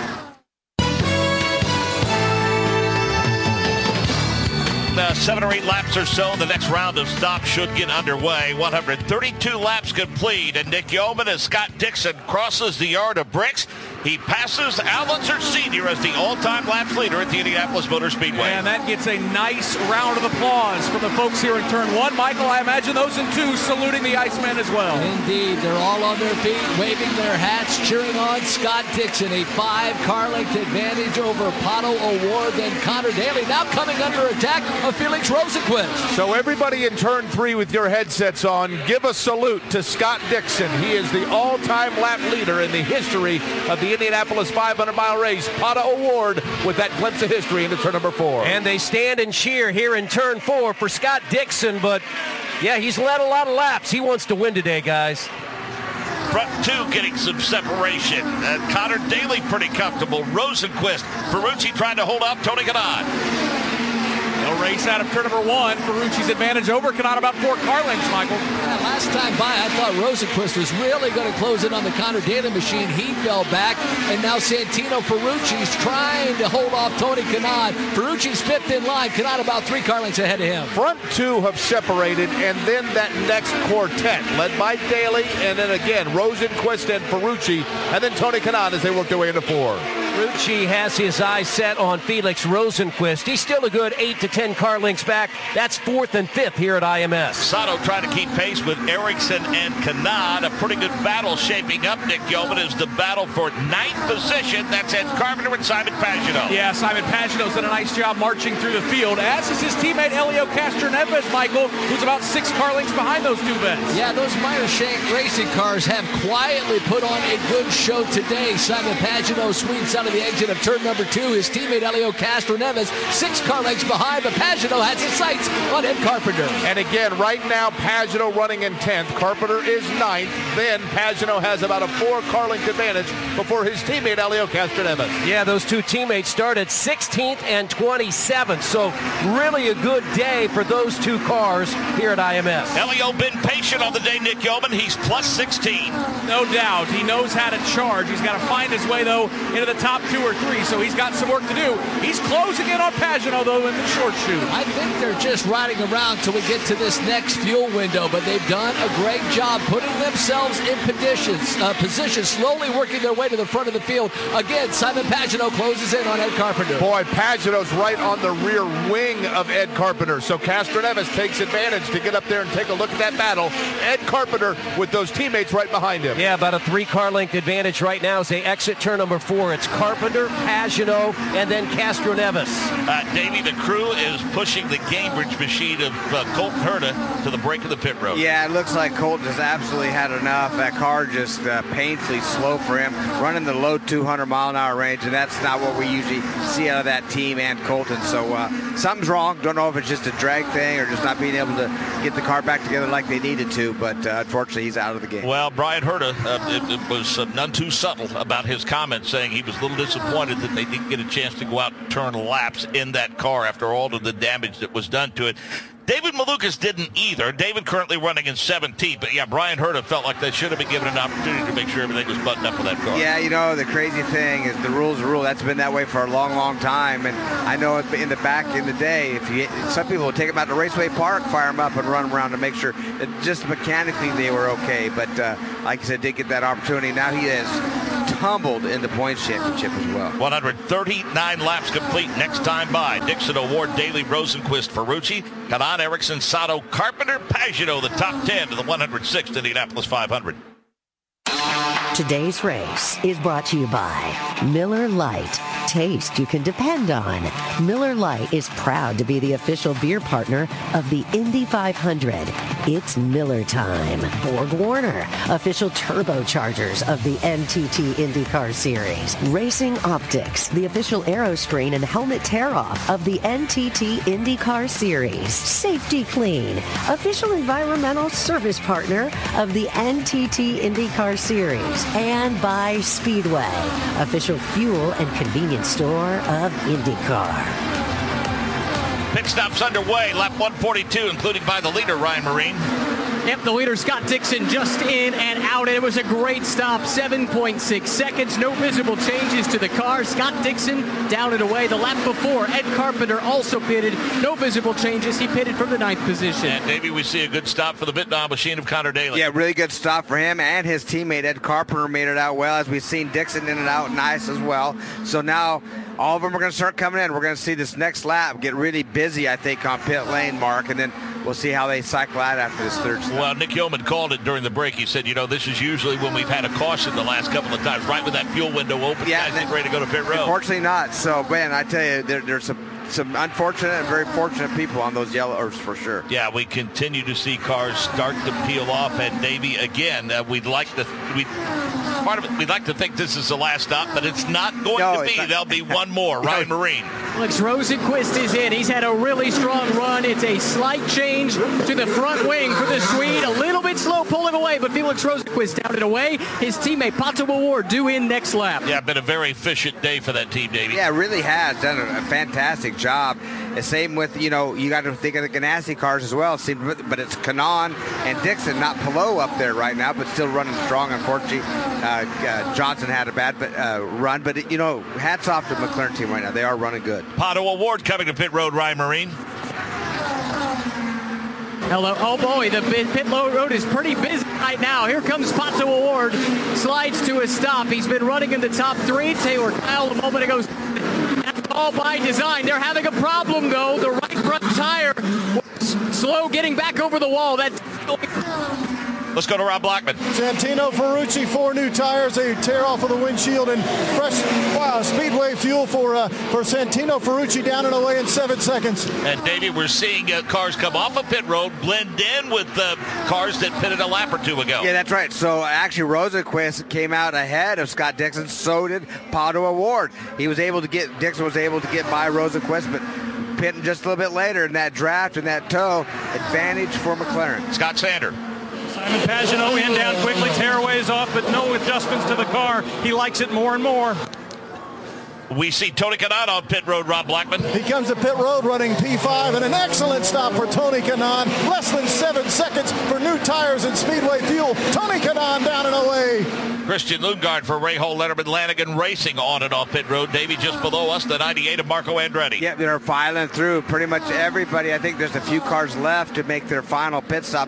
Uh, seven or eight laps or so, the next round of stops should get underway. one hundred thirty-two laps complete, and Nick Yeoman as Scott Dixon crosses the yard of bricks. He passes Al Unser Senior as the all-time laps leader at the Indianapolis Motor Speedway. And that gets a nice round of applause from the folks here in turn one. Michael, I imagine those in two saluting the Iceman as well. Indeed, they're all on their feet, waving their hats, cheering on Scott Dixon. A five car length advantage over Pato O'Ward, then Connor Daly. Now coming under attack of Felix Rosenqvist. So everybody in turn three with your headsets on, give a salute to Scott Dixon. He is the all-time lap leader in the history of the Indianapolis five hundred mile race. Pato O'Ward with that glimpse of history into turn number four. And they stand and cheer here in turn four for Scott Dixon, but yeah, he's led a lot of laps. He wants to win today, guys. Front two getting some separation. Uh, Connor Daly pretty comfortable. Rosenqvist, Ferrucci trying to hold off Tony Kanaan. They'll race out of turn number one. Ferrucci's advantage over Kanaan about four car lengths, Michael. Yeah, last time by, I thought Rosenqvist was really going to close in on the Connor Daly machine. He fell back, and now Santino Ferrucci's trying to hold off Tony Kanaan. Ferrucci's fifth in line. Kanaan about three car lengths ahead of him. Front two have separated, and then that next quartet, led by Daly, and then again, Rosenqvist and Ferrucci, and then Tony Kanaan as they work their way into four. Ferrucci has his eyes set on Felix Rosenqvist. He's still a good eight to ten car lengths back. That's fourth and fifth here at I M S. Sato trying to keep pace with Ericsson and Kanaan. A pretty good battle shaping up. Nick Yeoman is the battle for ninth position. That's Ed Carpenter and Simon Pagenaud. Yeah, Simon Pagenaud's done a nice job marching through the field, as is his teammate Helio Castroneves, Michael, who's about six car lengths behind those two vets. Yeah, those Meyer Shank racing cars have quietly put on a good show today. Simon Pagenaud sweeps out of the exit of turn number two. His teammate Helio Castroneves, six car lengths behind, but Pagenaud has his sights on Ed Carpenter. And again, right now, Pagenaud running in tenth. Carpenter is ninth. Then Pagenaud has about a four car length advantage before his teammate Helio Castroneves. Yeah, those two teammates started sixteenth and twenty-seventh. So really a good day for those two cars here at I M S. Helio been patient on the day, Nick Yeoman. He's plus sixteen. No doubt. He knows how to charge. He's got to find his way, though, into the top two or three, so he's got some work to do. He's closing in on Pagenaud, though, in the short shoot. I think they're just riding around till we get to this next fuel window, but they've done a great job putting themselves themselves in positions, uh, position, slowly working their way to the front of the field. Again, Simon Pagenaud closes in on Ed Carpenter. Boy, Pagenaud's right on the rear wing of Ed Carpenter. So Castroneves takes advantage to get up there and take a look at that battle. Ed Carpenter with those teammates right behind him. Yeah, about a three-car length advantage right now as they exit turn number four. It's Carpenter, Pagenaud, and then Castroneves. Uh, Davey, the crew is pushing the Gainbridge machine of uh, Colton Herta to the break of the pit road. Yeah, it looks like Colton has absolutely had enough. That car just uh, painfully slow for him, running the low two hundred mile an hour range, and that's not what we usually see out of that team and Colton. So uh, something's wrong. Don't know if it's just a drag thing or just not being able to get the car back together like they needed to, but uh, unfortunately he's out of the game. Well, Brian Herta, uh, it, it was uh, none too subtle about his comments, saying he was a little disappointed that they didn't get a chance to go out and turn laps in that car after all of the damage that was done to it. David Malukas didn't either. David currently running in seventeenth, but yeah, Brian Herta felt like they should have been given an opportunity to make sure everything was buttoned up with that car. Yeah, you know, the crazy thing is the rule's a rule. That's been that way for a long, long time. And I know in the back in the day, if you some people would take them out to Raceway Park, fire them up, and run them around to make sure that just mechanically they were okay. But uh, like I said, did get that opportunity. Now he has tumbled in the points championship as well. one hundred thirty-nine laps complete next time by. Dixon Award, Daly, Rosenquist, Ferrucci, Kanan, Erickson, Sato, Carpenter, Pagenaud, the top ten to the one hundred sixth Indianapolis five hundred. Today's race is brought to you by Miller Lite. Taste you can depend on. Miller Lite is proud to be the official beer partner of the Indy five hundred. It's Miller time. Borg Warner, official turbochargers of the N T T IndyCar Series. Racing Optics, the official aero screen and helmet tear-off of the N T T IndyCar Series. Safety Clean, official environmental service partner of the N T T IndyCar Series. And by Speedway, official fuel and convenience store of IndyCar. Pit stops underway, lap one forty-two, including by the leader, Ryan Marine. Yep, the leader, Scott Dixon, just in and out, and it was a great stop, seven point six seconds, no visible changes to the car. Scott Dixon down and away. The lap before, Ed Carpenter also pitted, no visible changes. He pitted from the ninth position. And maybe we see a good stop for the Vietnam machine of Connor Daly. Yeah, really good stop for him, and his teammate Ed Carpenter made it out well, as we've seen Dixon in and out nice as well. So now all of them are going to start coming in. We're going to see this next lap get really busy, I think, on pit lane, Mark, and then we'll see how they cycle out after this third stop. Well, Nick Yeoman called it during the break. He said, you know, this is usually when we've had a caution the last couple of times, right with that fuel window open, yeah, guys getting ready to go to pit road. Unfortunately not. So, man, I tell you, there, there's some some unfortunate and very fortunate people on those yellows for sure. Yeah, we continue to see cars start to peel off. And Davey, again, uh, we'd like to we part of it, we'd like to think this is the last stop, but it's not going no, to be. There'll be one more. Ryan Marine. Alex Rosenquist is in. He's had a really strong run. It's a slight change to the front wing for the Swede. A little bit slow pulling away, but Felix Rosenquist down and away. His teammate Pato O'Ward due in next lap. Yeah, been a very efficient day for that team, Davey. Yeah, really has done a, a fantastic job. The same with, you know, you got to think of the Ganassi cars as well. But it's Kanan and Dixon, not Palou up there right now, but still running strong. Unfortunately, uh, uh, Johnson had a bad uh, run. But, it, you know, hats off to the McLaren team right now. They are running good. Pato O'Ward coming to pit road, Ryan Marine. Hello. Oh, boy, the pit road is pretty busy right now. Here comes Pato O'Ward. Slides to a stop. He's been running in the top three. Taylor Kyle a moment ago. That's all by design. They're having a problem, though. The right front tire was slow getting back over the wall. That's... Let's go to Rob Blackman. Santino Ferrucci, four new tires. They tear off of the windshield, and fresh wow, Speedway fuel for uh, for Santino Ferrucci down and away in seven seconds. And Davey, we're seeing uh, cars come off of pit road, blend in with uh, cars that pitted a lap or two ago. Yeah, that's right. So actually, Rosenquist came out ahead of Scott Dixon. So did Pato O'Ward. He was able to get Dixon was able to get by Rosenquist, but pitting just a little bit later in that draft and that tow, advantage for McLaren. Scott Sander. Simon Pagenaud in down quickly, tearaways off, but no adjustments to the car. He likes it more and more. We see Tony Kanaan on pit road, Rob Blackman. He comes to pit road running P five, and an excellent stop for Tony Kanaan. Less than seven seconds for new tires and Speedway fuel. Tony Kanaan down and away. Christian Lundgaard for Rahal Letterman Lanigan Racing on and off pit road. Davey, just below us, the ninety-eight of Marco Andretti. Yeah, they're filing through pretty much everybody. I think there's a few cars left to make their final pit stop.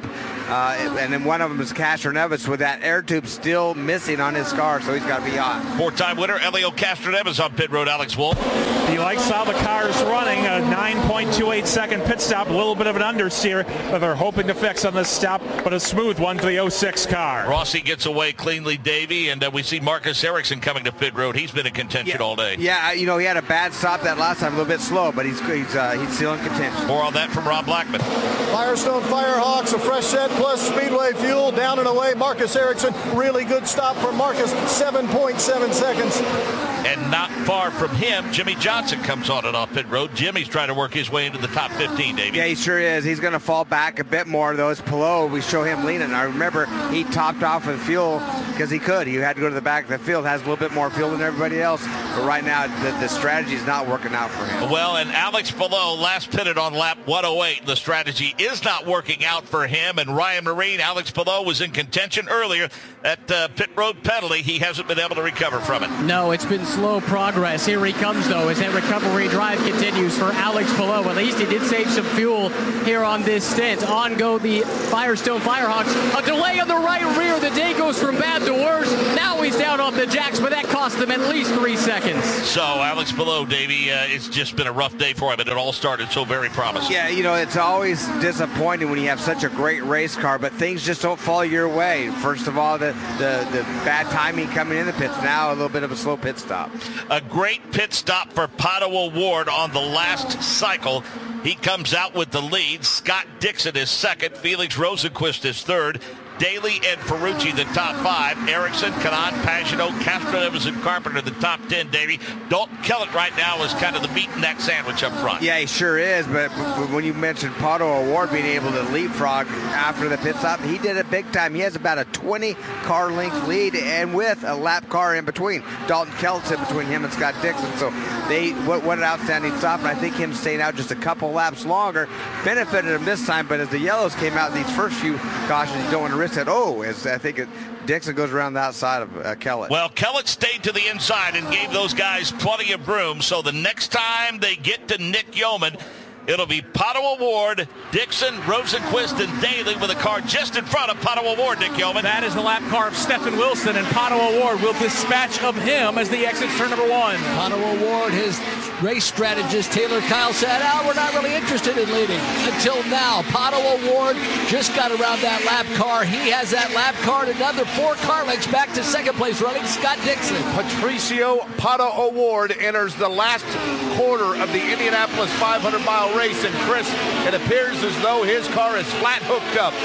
Uh, and then one of them is Castroneves with that air tube still missing on his car, so he's got to be on. Four-time winner Helio Castroneves on pit road. Alex Wolf. He likes how the car is running. A nine point two eight second pit stop. A little bit of an understeer that they're hoping to fix on this stop, but a smooth one for the oh six car. Rossi gets away cleanly, Davey, and uh, we see Marcus Ericsson coming to pit road. He's been in contention yeah. all day. Yeah, you know, he had a bad stop that last time, a little bit slow, but he's he's uh, he's still in contention. More on that from Rob Blackman. Firestone Firehawks, a fresh set plus Speedway fuel, down and away. Marcus Ericsson, really good stop from Marcus, seven point seven seconds. And not far from him, Jimmy Johnson comes on and off pit road. Jimmy's trying to work his way into the top fifteen, Davey. Yeah, he sure is. He's going to fall back a bit more, though. It's Palou. We show him leaning. I remember he topped off with fuel because he could. He had to go to the back of the field, has a little bit more fuel than everybody else. But right now, the, the strategy is not working out for him. Well, and Alex Palou last pitted on lap one oh eight. The strategy is not working out for him. And Ryan Marine, Alex Palou was in contention earlier. That uh, pit road penalty, he hasn't been able to recover from it. No, it's been slow progress. Here he comes, though, as that recovery drive continues for Alex Palou. At least he did save some fuel here on this stint. On go the Firestone Firehawks. A delay on the right rear. The day goes from bad to worse. Now he's down off the jacks, but that cost him at least three seconds. So Alex Palou, Davey, uh, it's just been a rough day for him, and it all started so very promising. Yeah, you know, it's always disappointing when you have such a great race car, but things just don't fall your way. First of all, the, the, the bad timing coming in the pits. Now a little bit of a slow pit stop. A great pit stop for Pato O'Ward on the last cycle. He comes out with the lead. Scott Dixon is second. Felix Rosenquist is third. Daly and Ferrucci, the top five. Ericsson, Kanaan, Pagenaud, Castroneves, and Carpenter, the top ten, Davey. Dalton Kellett right now is kind of the meat in that sandwich up front. Yeah, he sure is, but when you mentioned Pato O'Ward being able to leapfrog after the pit stop, he did it big time. He has about a twenty car length lead, and with a lap car in between. Dalton Kellett's in between him and Scott Dixon, so they what, what an outstanding stop, and I think him staying out just a couple laps longer benefited him this time, but as the yellows came out in these first few cautions, you don't want to risk it. Oh, as I think it, Dixon goes around the outside of uh, Kellett. Well, Kellett stayed to the inside and gave those guys plenty of room, so the next time they get to Nick Yeoman, it'll be Pato O'Ward, Dixon, Rosenquist, and Daly with a car just in front of Pato O'Ward, Nick Yeoman. That is the lap car of Stephen Wilson, and Pato O'Ward will dispatch of him as the exits turn number one. Pato O'Ward, his race strategist Taylor Kyle said, oh, we're not really interested in leading. Until now, Pato O'Ward just got around that lap car. He has that lap car and another four car lengths back to second place running Scott Dixon. Patricio Pato O'Ward enters the last quarter of the Indianapolis five hundred mile race, and Chris, it appears as though his car is flat hooked up.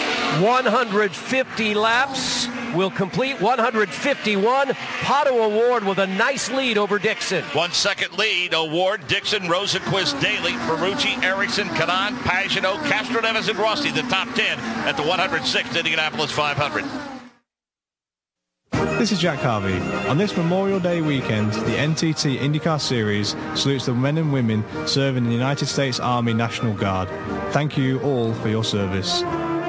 one hundred fifty laps will complete, one hundred fifty-one. Pato O'Ward with a nice lead over Dixon. One second lead, O'Ward, Dixon, Rosenquist, Daly, Ferrucci, Ericsson, Kanaan, Pagenaud, Castroneves, and Rossi, the top ten at the one hundred sixth Indianapolis five hundred. This is Jack Harvey. On this Memorial Day weekend, the N T T IndyCar Series salutes the men and women serving in the United States Army National Guard. Thank you all for your service.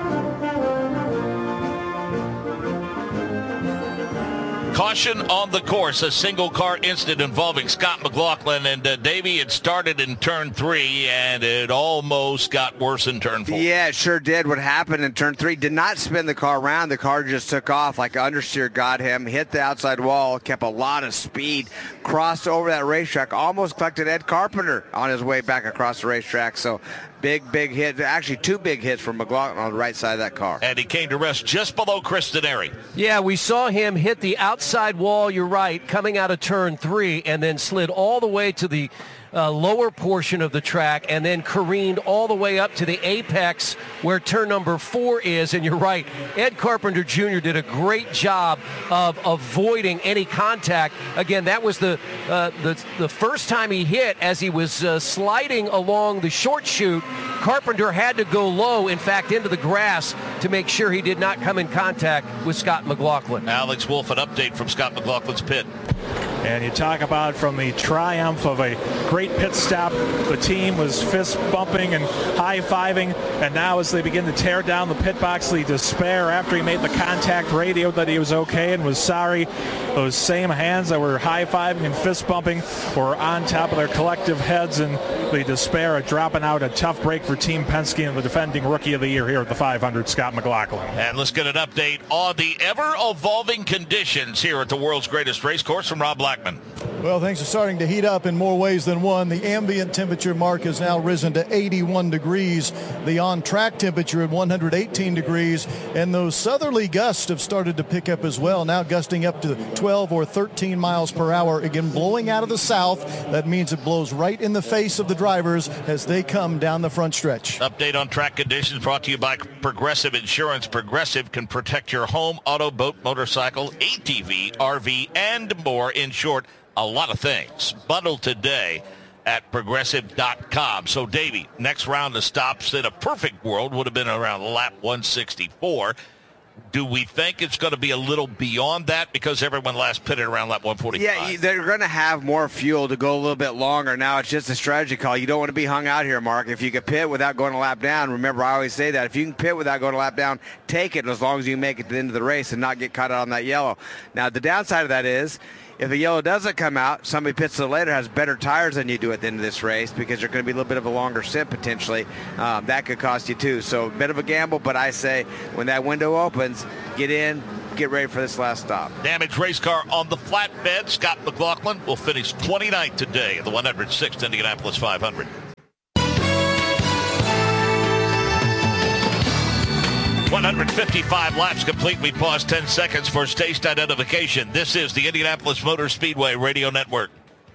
Caution on the course, a single car incident involving Scott McLaughlin, and uh, Davey, it started in turn three and it almost got worse in turn four. Yeah, it sure did. What happened in turn three did not spin the car around. The car just took off like understeer got him, hit the outside wall, kept a lot of speed, crossed over that racetrack, almost collected Ed Carpenter on his way back across the racetrack. So big, big hit. Actually, two big hits from McLaughlin on the right side of that car. And he came to rest just below Chris Denari. Yeah, we saw him hit the outside wall, you're right, coming out of turn three, and then slid all the way to the uh, lower portion of the track, and then careened all the way up to the apex where turn number four is. And you're right, Ed Carpenter Junior did a great job of avoiding any contact. Again, that was the uh, the, the first time he hit as he was uh, sliding along the short chute. Carpenter had to go low, in fact, into the grass to make sure he did not come in contact with Scott McLaughlin. Alex Wolf, an update from Scott McLaughlin's pit. And you talk about from the triumph of a great pit stop, the team was fist bumping and high-fiving, and now as they begin to tear down the pit box, the despair after he made the contact radio that he was okay and was sorry, those same hands that were high-fiving and fist bumping were on top of their collective heads, and the despair of dropping out. A tough break for Team Penske and the defending Rookie of the Year here at the five hundred, Scott McLaughlin. And let's get an update on the ever-evolving conditions here at the world's greatest race course from Rob Blackman. Well, things are starting to heat up in more ways than one. The ambient temperature mark has now risen to eighty-one degrees. The on-track temperature at one hundred eighteen degrees. And those southerly gusts have started to pick up as well, now gusting up to twelve or thirteen miles per hour. Again, blowing out of the south. That means it blows right in the face of the drivers as they come down the front stretch. Update on track conditions brought to you by Progressive Insurance. Progressive can protect your home, auto, boat, motorcycle, A T V, R V, and more. In short, a lot of things. Bundle today at progressive dot com. So, Davey, next round of stops in a perfect world would have been around lap one sixty-four. Do we think it's going to be a little beyond that because everyone last pitted around lap one forty-five? Yeah, they're going to have more fuel to go a little bit longer. Now it's just a strategy call. You don't want to be hung out here, Mark. If you can pit without going a lap down, remember I always say that. If you can pit without going a lap down, take it as long as you make it to the end of the race and not get caught out on that yellow. Now the downside of that is if the yellow doesn't come out, somebody pits to later has better tires than you do at the end of this race because there's going to be a little bit of a longer stint potentially. Um, that could cost you too. So a bit of a gamble, but I say when that window opens, get in, get ready for this last stop. Damaged race car on the flatbed. Scott McLaughlin will finish twenty-ninth today in the one hundred sixth Indianapolis five hundred. one hundred fifty-five laps complete. We pause ten seconds for station identification. This is the Indianapolis Motor Speedway Radio Network.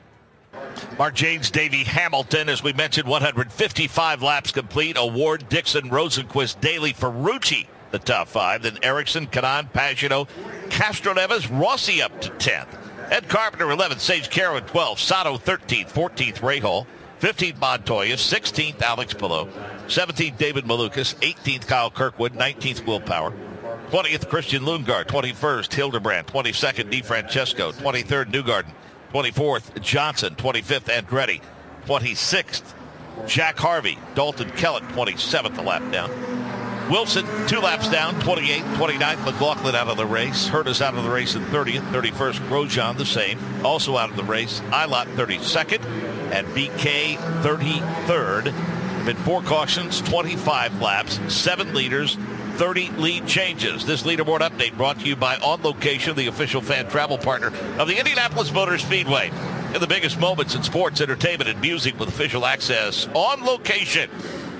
Mark Janes, Davey Hamilton, as we mentioned, one hundred fifty-five laps complete. Award Dixon, Rosenquist, Daly, Ferrucci, the top five. Then Erickson, Kanaan, Pagano, Castroneves, Rossi up to tenth. Ed Carpenter, eleventh. Sage Carroll, twelfth. Sato, thirteenth. fourteenth, Rahal. fifteenth, Montoya. sixteenth, Alex Palou. seventeenth, David Malukas. eighteenth, Kyle Kirkwood. nineteenth, Will Power. twentieth, Christian Lundgaard. twenty-first, Hildebrand. twenty-second, DeFrancesco. twenty-third, Newgarden. twenty-fourth, Johnson. twenty-fifth, Andretti. twenty-sixth, Jack Harvey. Dalton Kellett, twenty-seventh, a lap down. Wilson, two laps down, twenty-eighth, twenty-ninth, McLaughlin out of the race. Hurta's out of the race in thirtieth, thirty-first, Grosjean the same, also out of the race. Ilott thirty-second, and B K thirty-third. Been four cautions, twenty-five laps, seven leaders, thirty lead changes. This leaderboard update brought to you by On Location, the official fan travel partner of the Indianapolis Motor Speedway. In the biggest moments in sports, entertainment, and music with official access. On Location.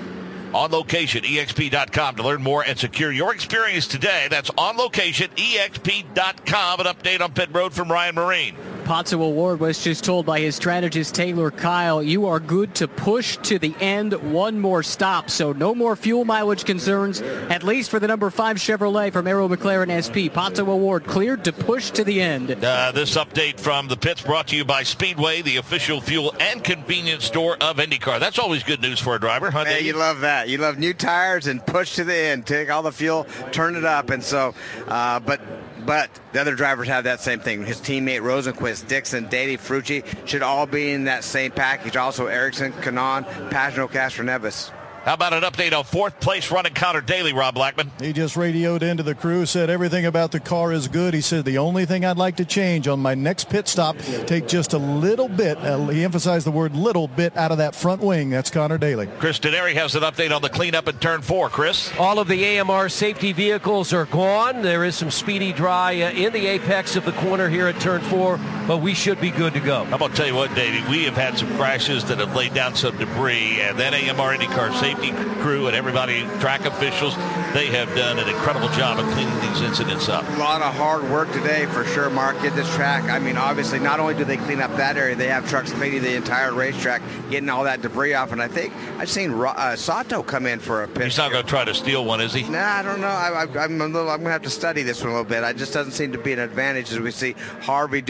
On Location, E X P dot com to learn more and secure your experience today. That's On Location, E X P dot com. An update on pit road from Ryan Marine. Pato O'Ward was just told by his strategist Taylor Kyle, you are good to push to the end, one more stop. So no more fuel mileage concerns, at least for the number five Chevrolet from Arrow McLaren S P. Pato O'Ward cleared to push to the end. Uh, this update from the pits brought to you by Speedway, the official fuel and convenience store of IndyCar. That's always good news for a driver, huh? Hey, you love that. You love new tires and push to the end. Take all the fuel, turn it up. And so, uh, but but the other drivers have that same thing. His teammate Rosenquist, Dixon, Daly, Ferrucci should all be in that same package. Also Erickson, Kanaan, Pagano, Castroneves. How about an update on fourth place running Connor Daly, Rob Blackman? He just radioed into the crew, said everything about the car is good. He said the only thing I'd like to change on my next pit stop, take just a little bit, uh, he emphasized the word little bit, out of that front wing. That's Connor Daly. Chris Denary has an update on the cleanup in turn four. Chris? All of the A M R safety vehicles are gone. There is some speedy dry uh, in the apex of the corner here at turn four, but we should be good to go. I'm going to tell you what, Davey, we have had some crashes that have laid down some debris, and that A M R IndyCar safety crew and everybody, track officials, they have done an incredible job of cleaning these incidents up. A lot of hard work today for sure, Mark, get this track. I mean, obviously, not only do they clean up that area, they have trucks cleaning the entire racetrack, getting all that debris off. And I think I've seen uh, Sato come in for a pit. He's not going to try to steal one, is he? Nah, I don't know. I, I, I'm, a little, I'm going to have to study this one a little bit. It just doesn't seem to be an advantage as we see Harvey doing the same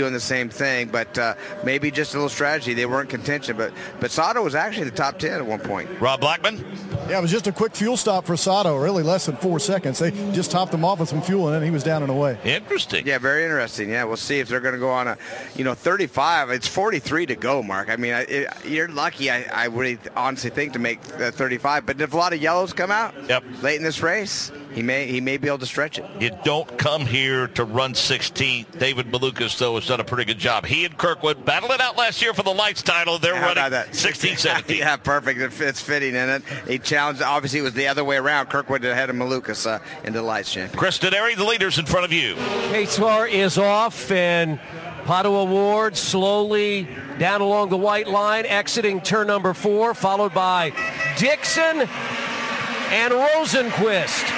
same thing, but uh, maybe just a little strategy. They weren't contention, but but Sato was actually the top ten at one point. Rob Blackman? Yeah, it was just a quick fuel stop for Sato, really less than four seconds. They just topped him off with some fuel, and then he was down and away. Interesting. Yeah, very interesting. Yeah, we'll see if they're going to go on a, you know, thirty-five. It's forty-three to go, Mark. I mean, it, you're lucky, I, I would honestly think, to make uh, thirty-five. But if a lot of yellows come out yep. late in this race, he may he may be able to stretch it. You don't come here to run sixteenth. David Malukas, though, has done a pretty good job. He and Kirkwood battled it out last year for the Lights title. They're How running sixteen seventeen. Yeah, perfect. It fits fitting in it. He challenged, obviously, it was the other way around. Kirkwood ahead of Malukas uh, in the Lights champion. Chris Denari, the leaders in front of you. K-Star is off, and Pato O'Ward slowly down along the white line, exiting turn number four, followed by Dixon and Rosenquist.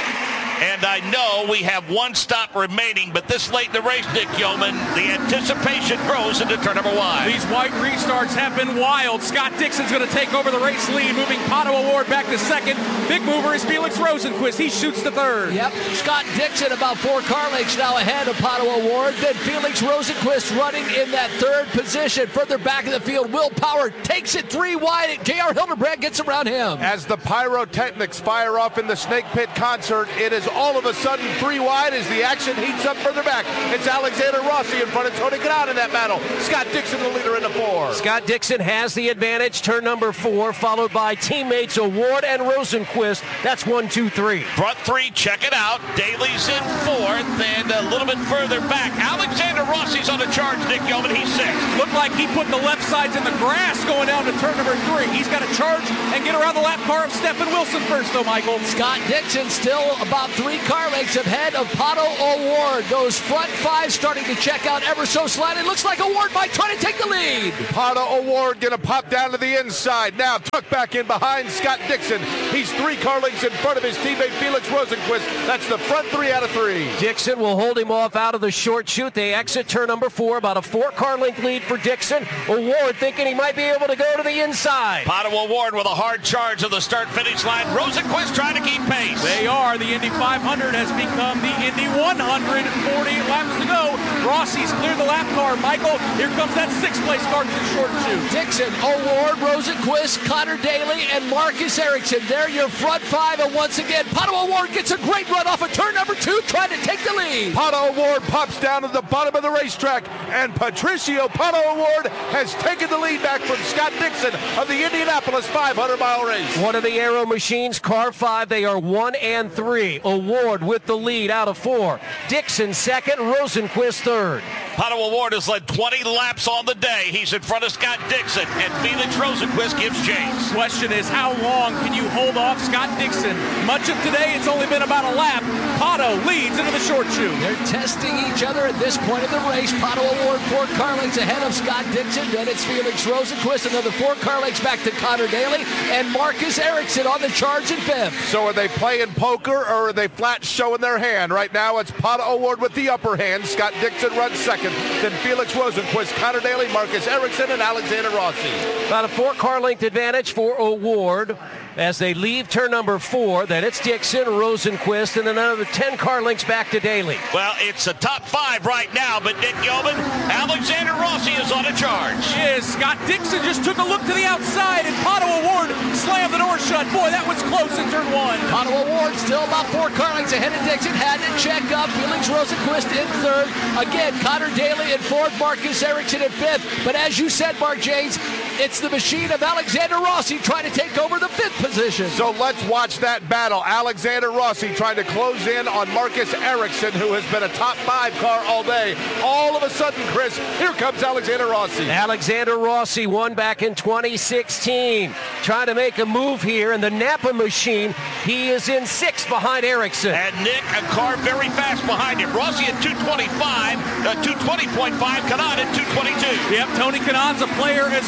And I know we have one stop remaining, but this late in the race, Nick Yeoman, the anticipation grows into turn number one. These white restarts have been wild. Scott Dixon's going to take over the race lead, moving Pato O'Ward back to second. Big mover is Felix Rosenquist. He shoots to third. Yep, Scott Dixon about four car lengths now ahead of Pato O'Ward. Then Felix Rosenquist running in that third position. Further back in the field, Will Power takes it three wide. J R Hildebrand gets around him. As the pyrotechnics fire off in the Snake Pit concert, it is all of a sudden three wide as the action heats up further back. It's Alexander Rossi in front of Tony Kanaan in that battle. Scott Dixon, the leader in the four. Scott Dixon has the advantage, turn number four, followed by teammates O'Ward and Rosenquist. That's one, two, three. Front three, check it out. Daly's in fourth, and a little bit further back, Alexander Rossi's on the charge. Nick Yeoman, he's sixth. Looked like he put the left sides in the grass going down to turn number three. He's got to charge and get around the lap car of Stephen Wilson first, though, Michael. Scott Dixon still about three car lengths ahead of Pato O'Ward. Those front five starting to check out ever so slightly. Looks like O'Ward might try to take the lead. Pato O'Ward going to pop down to the inside. Now tucked back in behind Scott Dixon. He's three car lengths in front of his teammate Felix Rosenquist. That's the front three out of three. Dixon will hold him off out of the short chute. They exit turn number four, about a four car length lead for Dixon. O'Ward thinking he might be able to go to the inside. Pato O'Ward with a hard charge of the start finish line. Rosenquist trying to keep pace. They are. The Indy five hundred has become the Indy one hundred. forty-eight laps to go. Rossi's cleared the lap car. Michael, here comes that sixth place car to the short chute. Dixon, O'Ward, Rosenquist, Connor Daly, and Marcus Ericsson. They're your front five, and once again, Pato O'Ward gets a great run off of turn number two, trying to take the lead. Pato O'Ward pops down to the bottom of the racetrack, and Patricio Pato O'Ward has taken the lead back from Scott Dixon of the Indianapolis five hundred mile race. One of the Aero Machines, car five, they are one and three. O'Ward with the lead out of four. Dixon second, Rosenquist third. Pato O'Ward has led twenty laps on the day. He's in front of Scott Dixon, and Felix Rosenquist gives chase. Question is, how long can you hold off Scott Dixon? Much of today, it's only been about a lap. Pato leads into the short chute. They're testing each other at this point of the race. Pato O'Ward, four car lengths ahead of Scott Dixon. Then it's Felix Rosenquist, another four car lengths back to Connor Daly, and Marcus Ericsson on the charge in fifth. So are they playing poker, or are they flat showing their hand? Right now, it's Pato O'Ward with the upper hand. Scott Dixon runs second. Then Felix Rosenquist, Connor Daly, Marcus Ericsson, and Alexander Rossi. About a four car length advantage for O'Ward as they leave turn number four. Then it's Dixon, Rosenquist, and then another ten car lengths back to Daly. Well, it's a top five right now, but Nick Yeoman, Alexander Rossi is on a charge. Yes, Scott Dixon just took a look to the outside, and Pato O'Ward slammed the door shut. Boy, that was close in turn one. Pato O'Ward still about four car lengths ahead of Dixon. Had to check up. Felix Rosenquist in third. Again, Connor Daly in fourth. Marcus Ericsson in fifth. But as you said, Mark James, it's the machine of Alexander Rossi trying to take over the fifth position. So let's watch that battle. Alexander Rossi trying to close in on Marcus Ericsson, who has been a top five car all day. All of a sudden, Chris, here comes Alexander Rossi. Alexander Rossi won back in twenty sixteen. Trying to make a move here in the Napa machine. He is in sixth behind Ericsson. And Nick, a car very fast behind him. Rossi at two twenty-five, uh, two twenty point five, Kanaan at two twenty-two. Yep, Tony Kanaan's a player as well. We've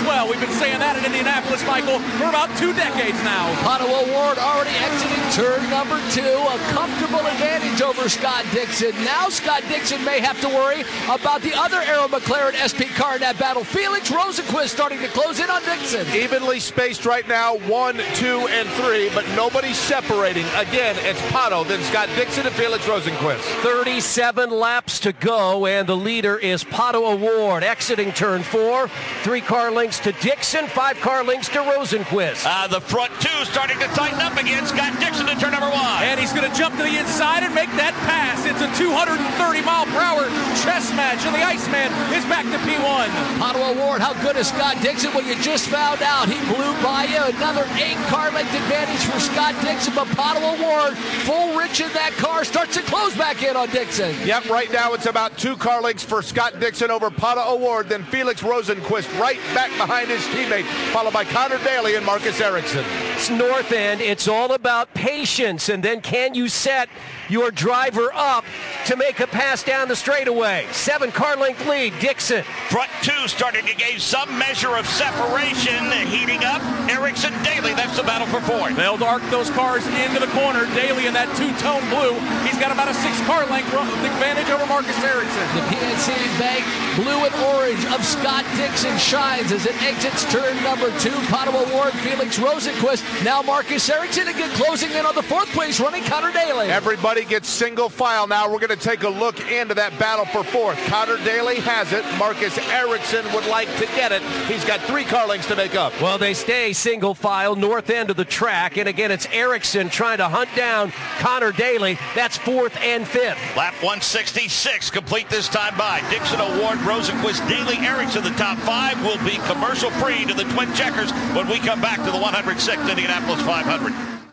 been saying that in Indianapolis, Michael, for about two decades now. Pato O'Ward already exiting turn number two. A comfortable advantage over Scott Dixon. Now Scott Dixon may have to worry about the other Arrow McLaren S P car in that battle. Felix Rosenqvist starting to close in on Dixon. Evenly spaced right now, one, two, and three, but nobody's separating. Again, it's Pato, then Scott Dixon and Felix Rosenqvist. thirty-seven laps to go, and the leader is Pato O'Ward, exiting turn four. Three car lengths to Dixon, five car lengths to Rosenqvist. Uh, the front two starting to tighten up again. Scott Dixon in turn number one. And he's going to jump to the inside and make that pass. It's a two hundred thirty mile per hour chess match, and the Iceman is back to P one. Pato O'Ward, how good is Scott Dixon? Well, you just found out he blew by you. Another eight car length advantage for Scott Dixon, but Pato O'Ward, full rich in that car, starts to close back in on Dixon. Yep, right now it's about two car lengths for Scott Dixon over Pato O'Ward, then Felix Rosenqvist right back behind his teammate, followed by Connor Daly and Marcus Ericsson. It's North End. It's all about patience, and then can you set your driver up to make a pass down the straightaway? Seven car length lead, Dixon. Front two starting to gain some measure of separation. Heating up, Ericsson, Daly. That's the battle for fourth. They'll arc those cars into the corner. Daly in that two-tone blue. He's got about a six-car length advantage over Marcus Ericsson. The P N C Bank blue and orange of Scott Dixon shines as it exits turn number two. Pato O'Ward, Felix Rosenqvist. Now Marcus Ericsson again closing in on the fourth place, running Connor Daly. Everybody gets single file now. We're going to take a look into that battle for fourth. Connor Daly has it. Marcus Ericsson would like to get it. He's got three car lengths to make up. Well, they stay single file, north end of the track. And again, it's Ericsson trying to hunt down Connor Daly. That's fourth and fifth. Lap one sixty-six complete this time by Dixon, O'Ward, Rosenqvist, Daly, Ericsson. The top five will be commercial free to the Twin Checkers when we come back to the one hundred sixth Indianapolis five hundred.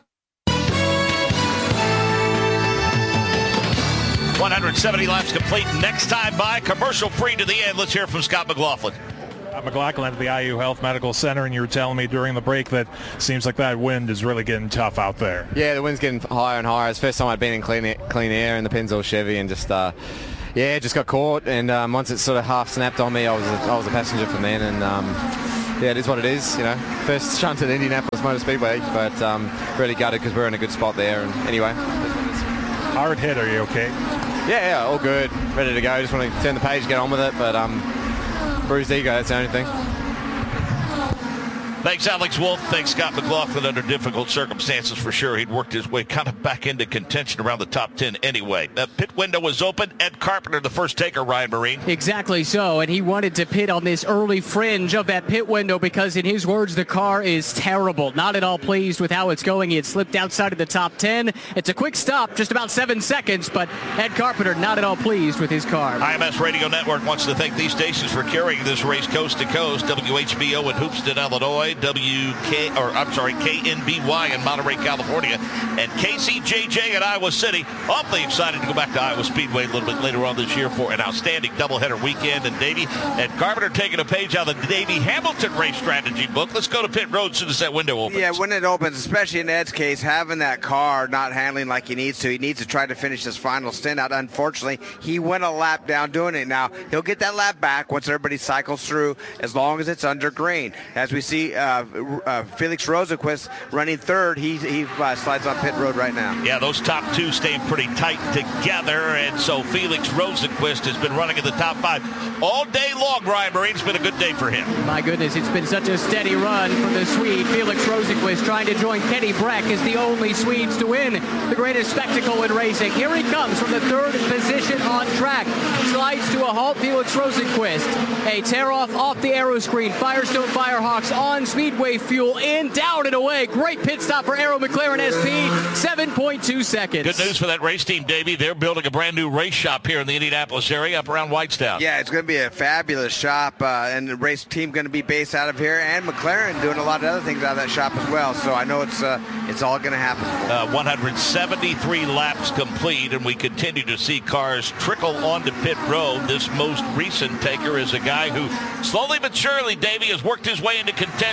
one hundred seventy laps complete. Next time by, commercial free to the end. Let's hear from Scott McLaughlin. Scott McLaughlin at the I U Health Medical Center, and you were telling me during the break that seems like that wind is really getting tough out there. Yeah, the wind's getting higher and higher. It's the first time I'd been in clean air, clean air in the Pennzoil Chevy, and just uh, yeah, just got caught. And um, once it sort of half snapped on me, I was a, I was a passenger from then, and um, yeah, it is what it is. You know, first shunt at Indianapolis Motor Speedway, but um, really gutted because we're in a good spot there. And anyway, hard hit. Are you okay? Yeah, yeah, all good, ready to go. Just want to turn the page, get on with it, but um, bruised ego, that's the only thing. Thanks, Alex Wolf. Thanks, Scott McLaughlin. Under difficult circumstances, for sure. He'd worked his way kind of back into contention around the top ten anyway. The pit window was open. Ed Carpenter, the first taker, Ryan Marine. Exactly so, and he wanted to pit on this early fringe of that pit window because, in his words, the car is terrible. Not at all pleased with how it's going. He had slipped outside of the top ten. It's a quick stop, just about seven seconds, but Ed Carpenter not at all pleased with his car. I M S Radio Network wants to thank these stations for carrying this race coast to coast. W H B O in Hoopeston, Illinois. W K, or I'm sorry, K N B Y in Monterey, California, and K C J J in Iowa City. Awfully excited to go back to Iowa Speedway a little bit later on this year for an outstanding doubleheader weekend. And Davey and Carpenter taking a page out of the Davey Hamilton race strategy book. Let's go to pit road as soon as that window opens. Yeah, when it opens, especially in Ed's case, having that car not handling like he needs to, he needs to try to finish his final stint out. Unfortunately, he went a lap down doing it. Now, he'll get that lap back once everybody cycles through, as long as it's under green. As we see uh, uh, Felix Rosenqvist running third, he, he uh, slides on pit road right now. Yeah, those top two staying pretty tight together, and so Felix Rosenqvist has been running in the top five all day long. Ryan Marine, it's been a good day for him. My goodness, it's been such a steady run for the Swede. Felix Rosenqvist trying to join Kenny Breck as the only Swedes to win the greatest spectacle in racing. Here he comes from the third position on track. Slides to a halt, Felix Rosenqvist. A tear-off off the aero screen. Firestone Firehawks on Speedway fuel in, down and away. Great pit stop for Arrow McLaren S P, seven point two seconds. Good news for that race team, Davey. They're building a brand new race shop here in the Indianapolis area up around Whitestown. Yeah, it's going to be a fabulous shop, uh, and the race team going to be based out of here, and McLaren doing a lot of other things out of that shop as well. So I know it's uh, it's all going to happen. Uh, one hundred seventy-three laps complete, and we continue to see cars trickle onto pit road. This most recent taker is a guy who slowly but surely, Davey, has worked his way into contention.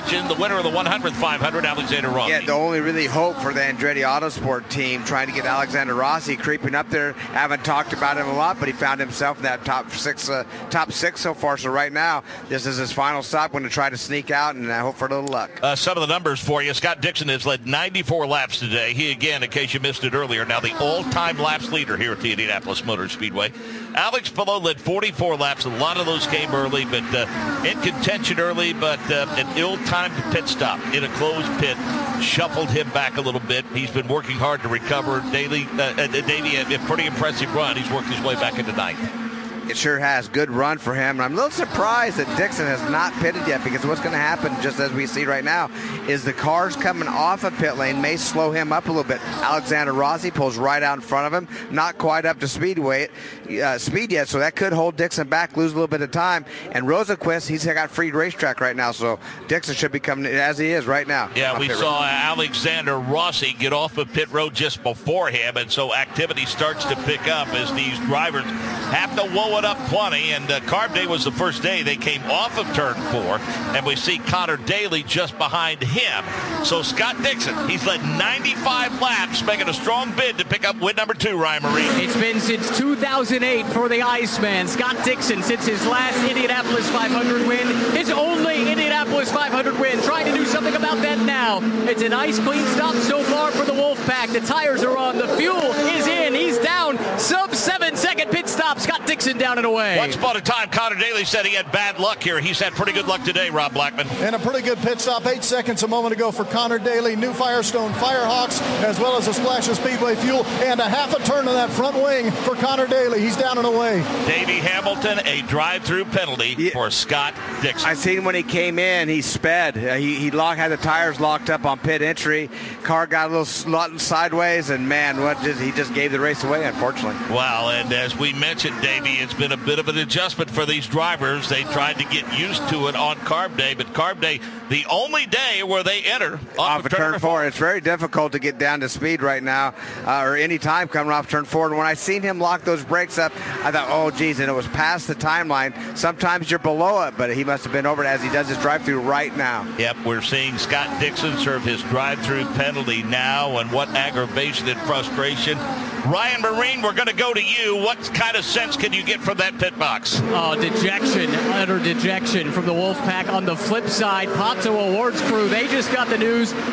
mentioned, the winner of the one hundredth five hundred, Alexander Rossi. Yeah, the only really hope for the Andretti Autosport team trying to get Alexander Rossi creeping up there. Haven't talked about him a lot, but he found himself in that top six, uh, top six so far. So right now, this is his final stop. Going to try to sneak out, and I hope for a little luck. Uh, some of the numbers for you. Scott Dixon has led ninety-four laps today. He, again, in case you missed it earlier, now the all-time laps leader here at the Indianapolis Motor Speedway. Alex Palou led forty-four laps. A lot of those came early, but uh, in contention early, but uh, an ill-timed pit stop in a closed pit shuffled him back a little bit. He's been working hard to recover. Daly, uh, uh, Davey, a, a pretty impressive run. He's worked his way back into ninth. It sure has. Good run for him. And I'm a little surprised that Dixon has not pitted yet, because what's going to happen, just as we see right now, is the cars coming off of pit lane may slow him up a little bit. Alexander Rossi pulls right out in front of him, not quite up to speed, weight, uh, speed yet, so that could hold Dixon back, lose a little bit of time. And Rosenqvist, he's got free racetrack right now, so Dixon should be coming as he is right now. Yeah, we saw Alexander Rossi get off of pit road just before him, and so activity starts to pick up as these drivers have to whoa it up plenty. And uh, Carb Day was the first day they came off of turn four, and we see Connor Daly just behind him. So Scott Dixon, he's led ninety-five laps, making a strong bid to pick up win number two, Ryan Marine. It's been since two thousand eight for the Iceman. Scott Dixon, since his last Indianapolis five hundred win, his only Indianapolis five hundred win, trying to do something about that now. It's a nice clean stop so far for the Wolfpack. The tires are on, the fuel is in, he's down, sub seven second pit stop. Scott Dixon down and away. Once upon a time, Connor Daly said he had bad luck here. He's had pretty good luck today, Rob Blackman. And a pretty good pit stop, eight seconds a moment ago for Connor Daly. New Firestone Firehawks, as well as a splash of Speedway fuel, and a half a turn on that front wing for Connor Daly. He's down and away. Davey Hamilton, a drive-through penalty yeah. for Scott Dixon. I seen him when he came in. He sped. Uh, he he locked, had the tires locked up on pit entry. Car got a little slot sideways, and man, what just, he just gave the race away, unfortunately. Wow, and as we mentioned, Davey, it's been a bit of an adjustment for these drivers. They tried to get used to it on Carb Day, but Carb Day, the only day where they enter off, off of of turn, turn four. It's very difficult to get down to speed right now, uh, or any time coming off turn four. And when I seen him lock those brakes up, I thought, oh, geez, and it was past the timeline. Sometimes you're below it, but he must have been over it as he does his drive-through right now. Yep, we're seeing Scott Dixon serve his drive-through penalty now, and what aggravation and frustration. Ryan Marine, we're going to go to you. What kind of sense can you get from that pit box? Oh, dejection, utter dejection from the Wolfpack. On the flip side, Pato Awards crew, they just got the news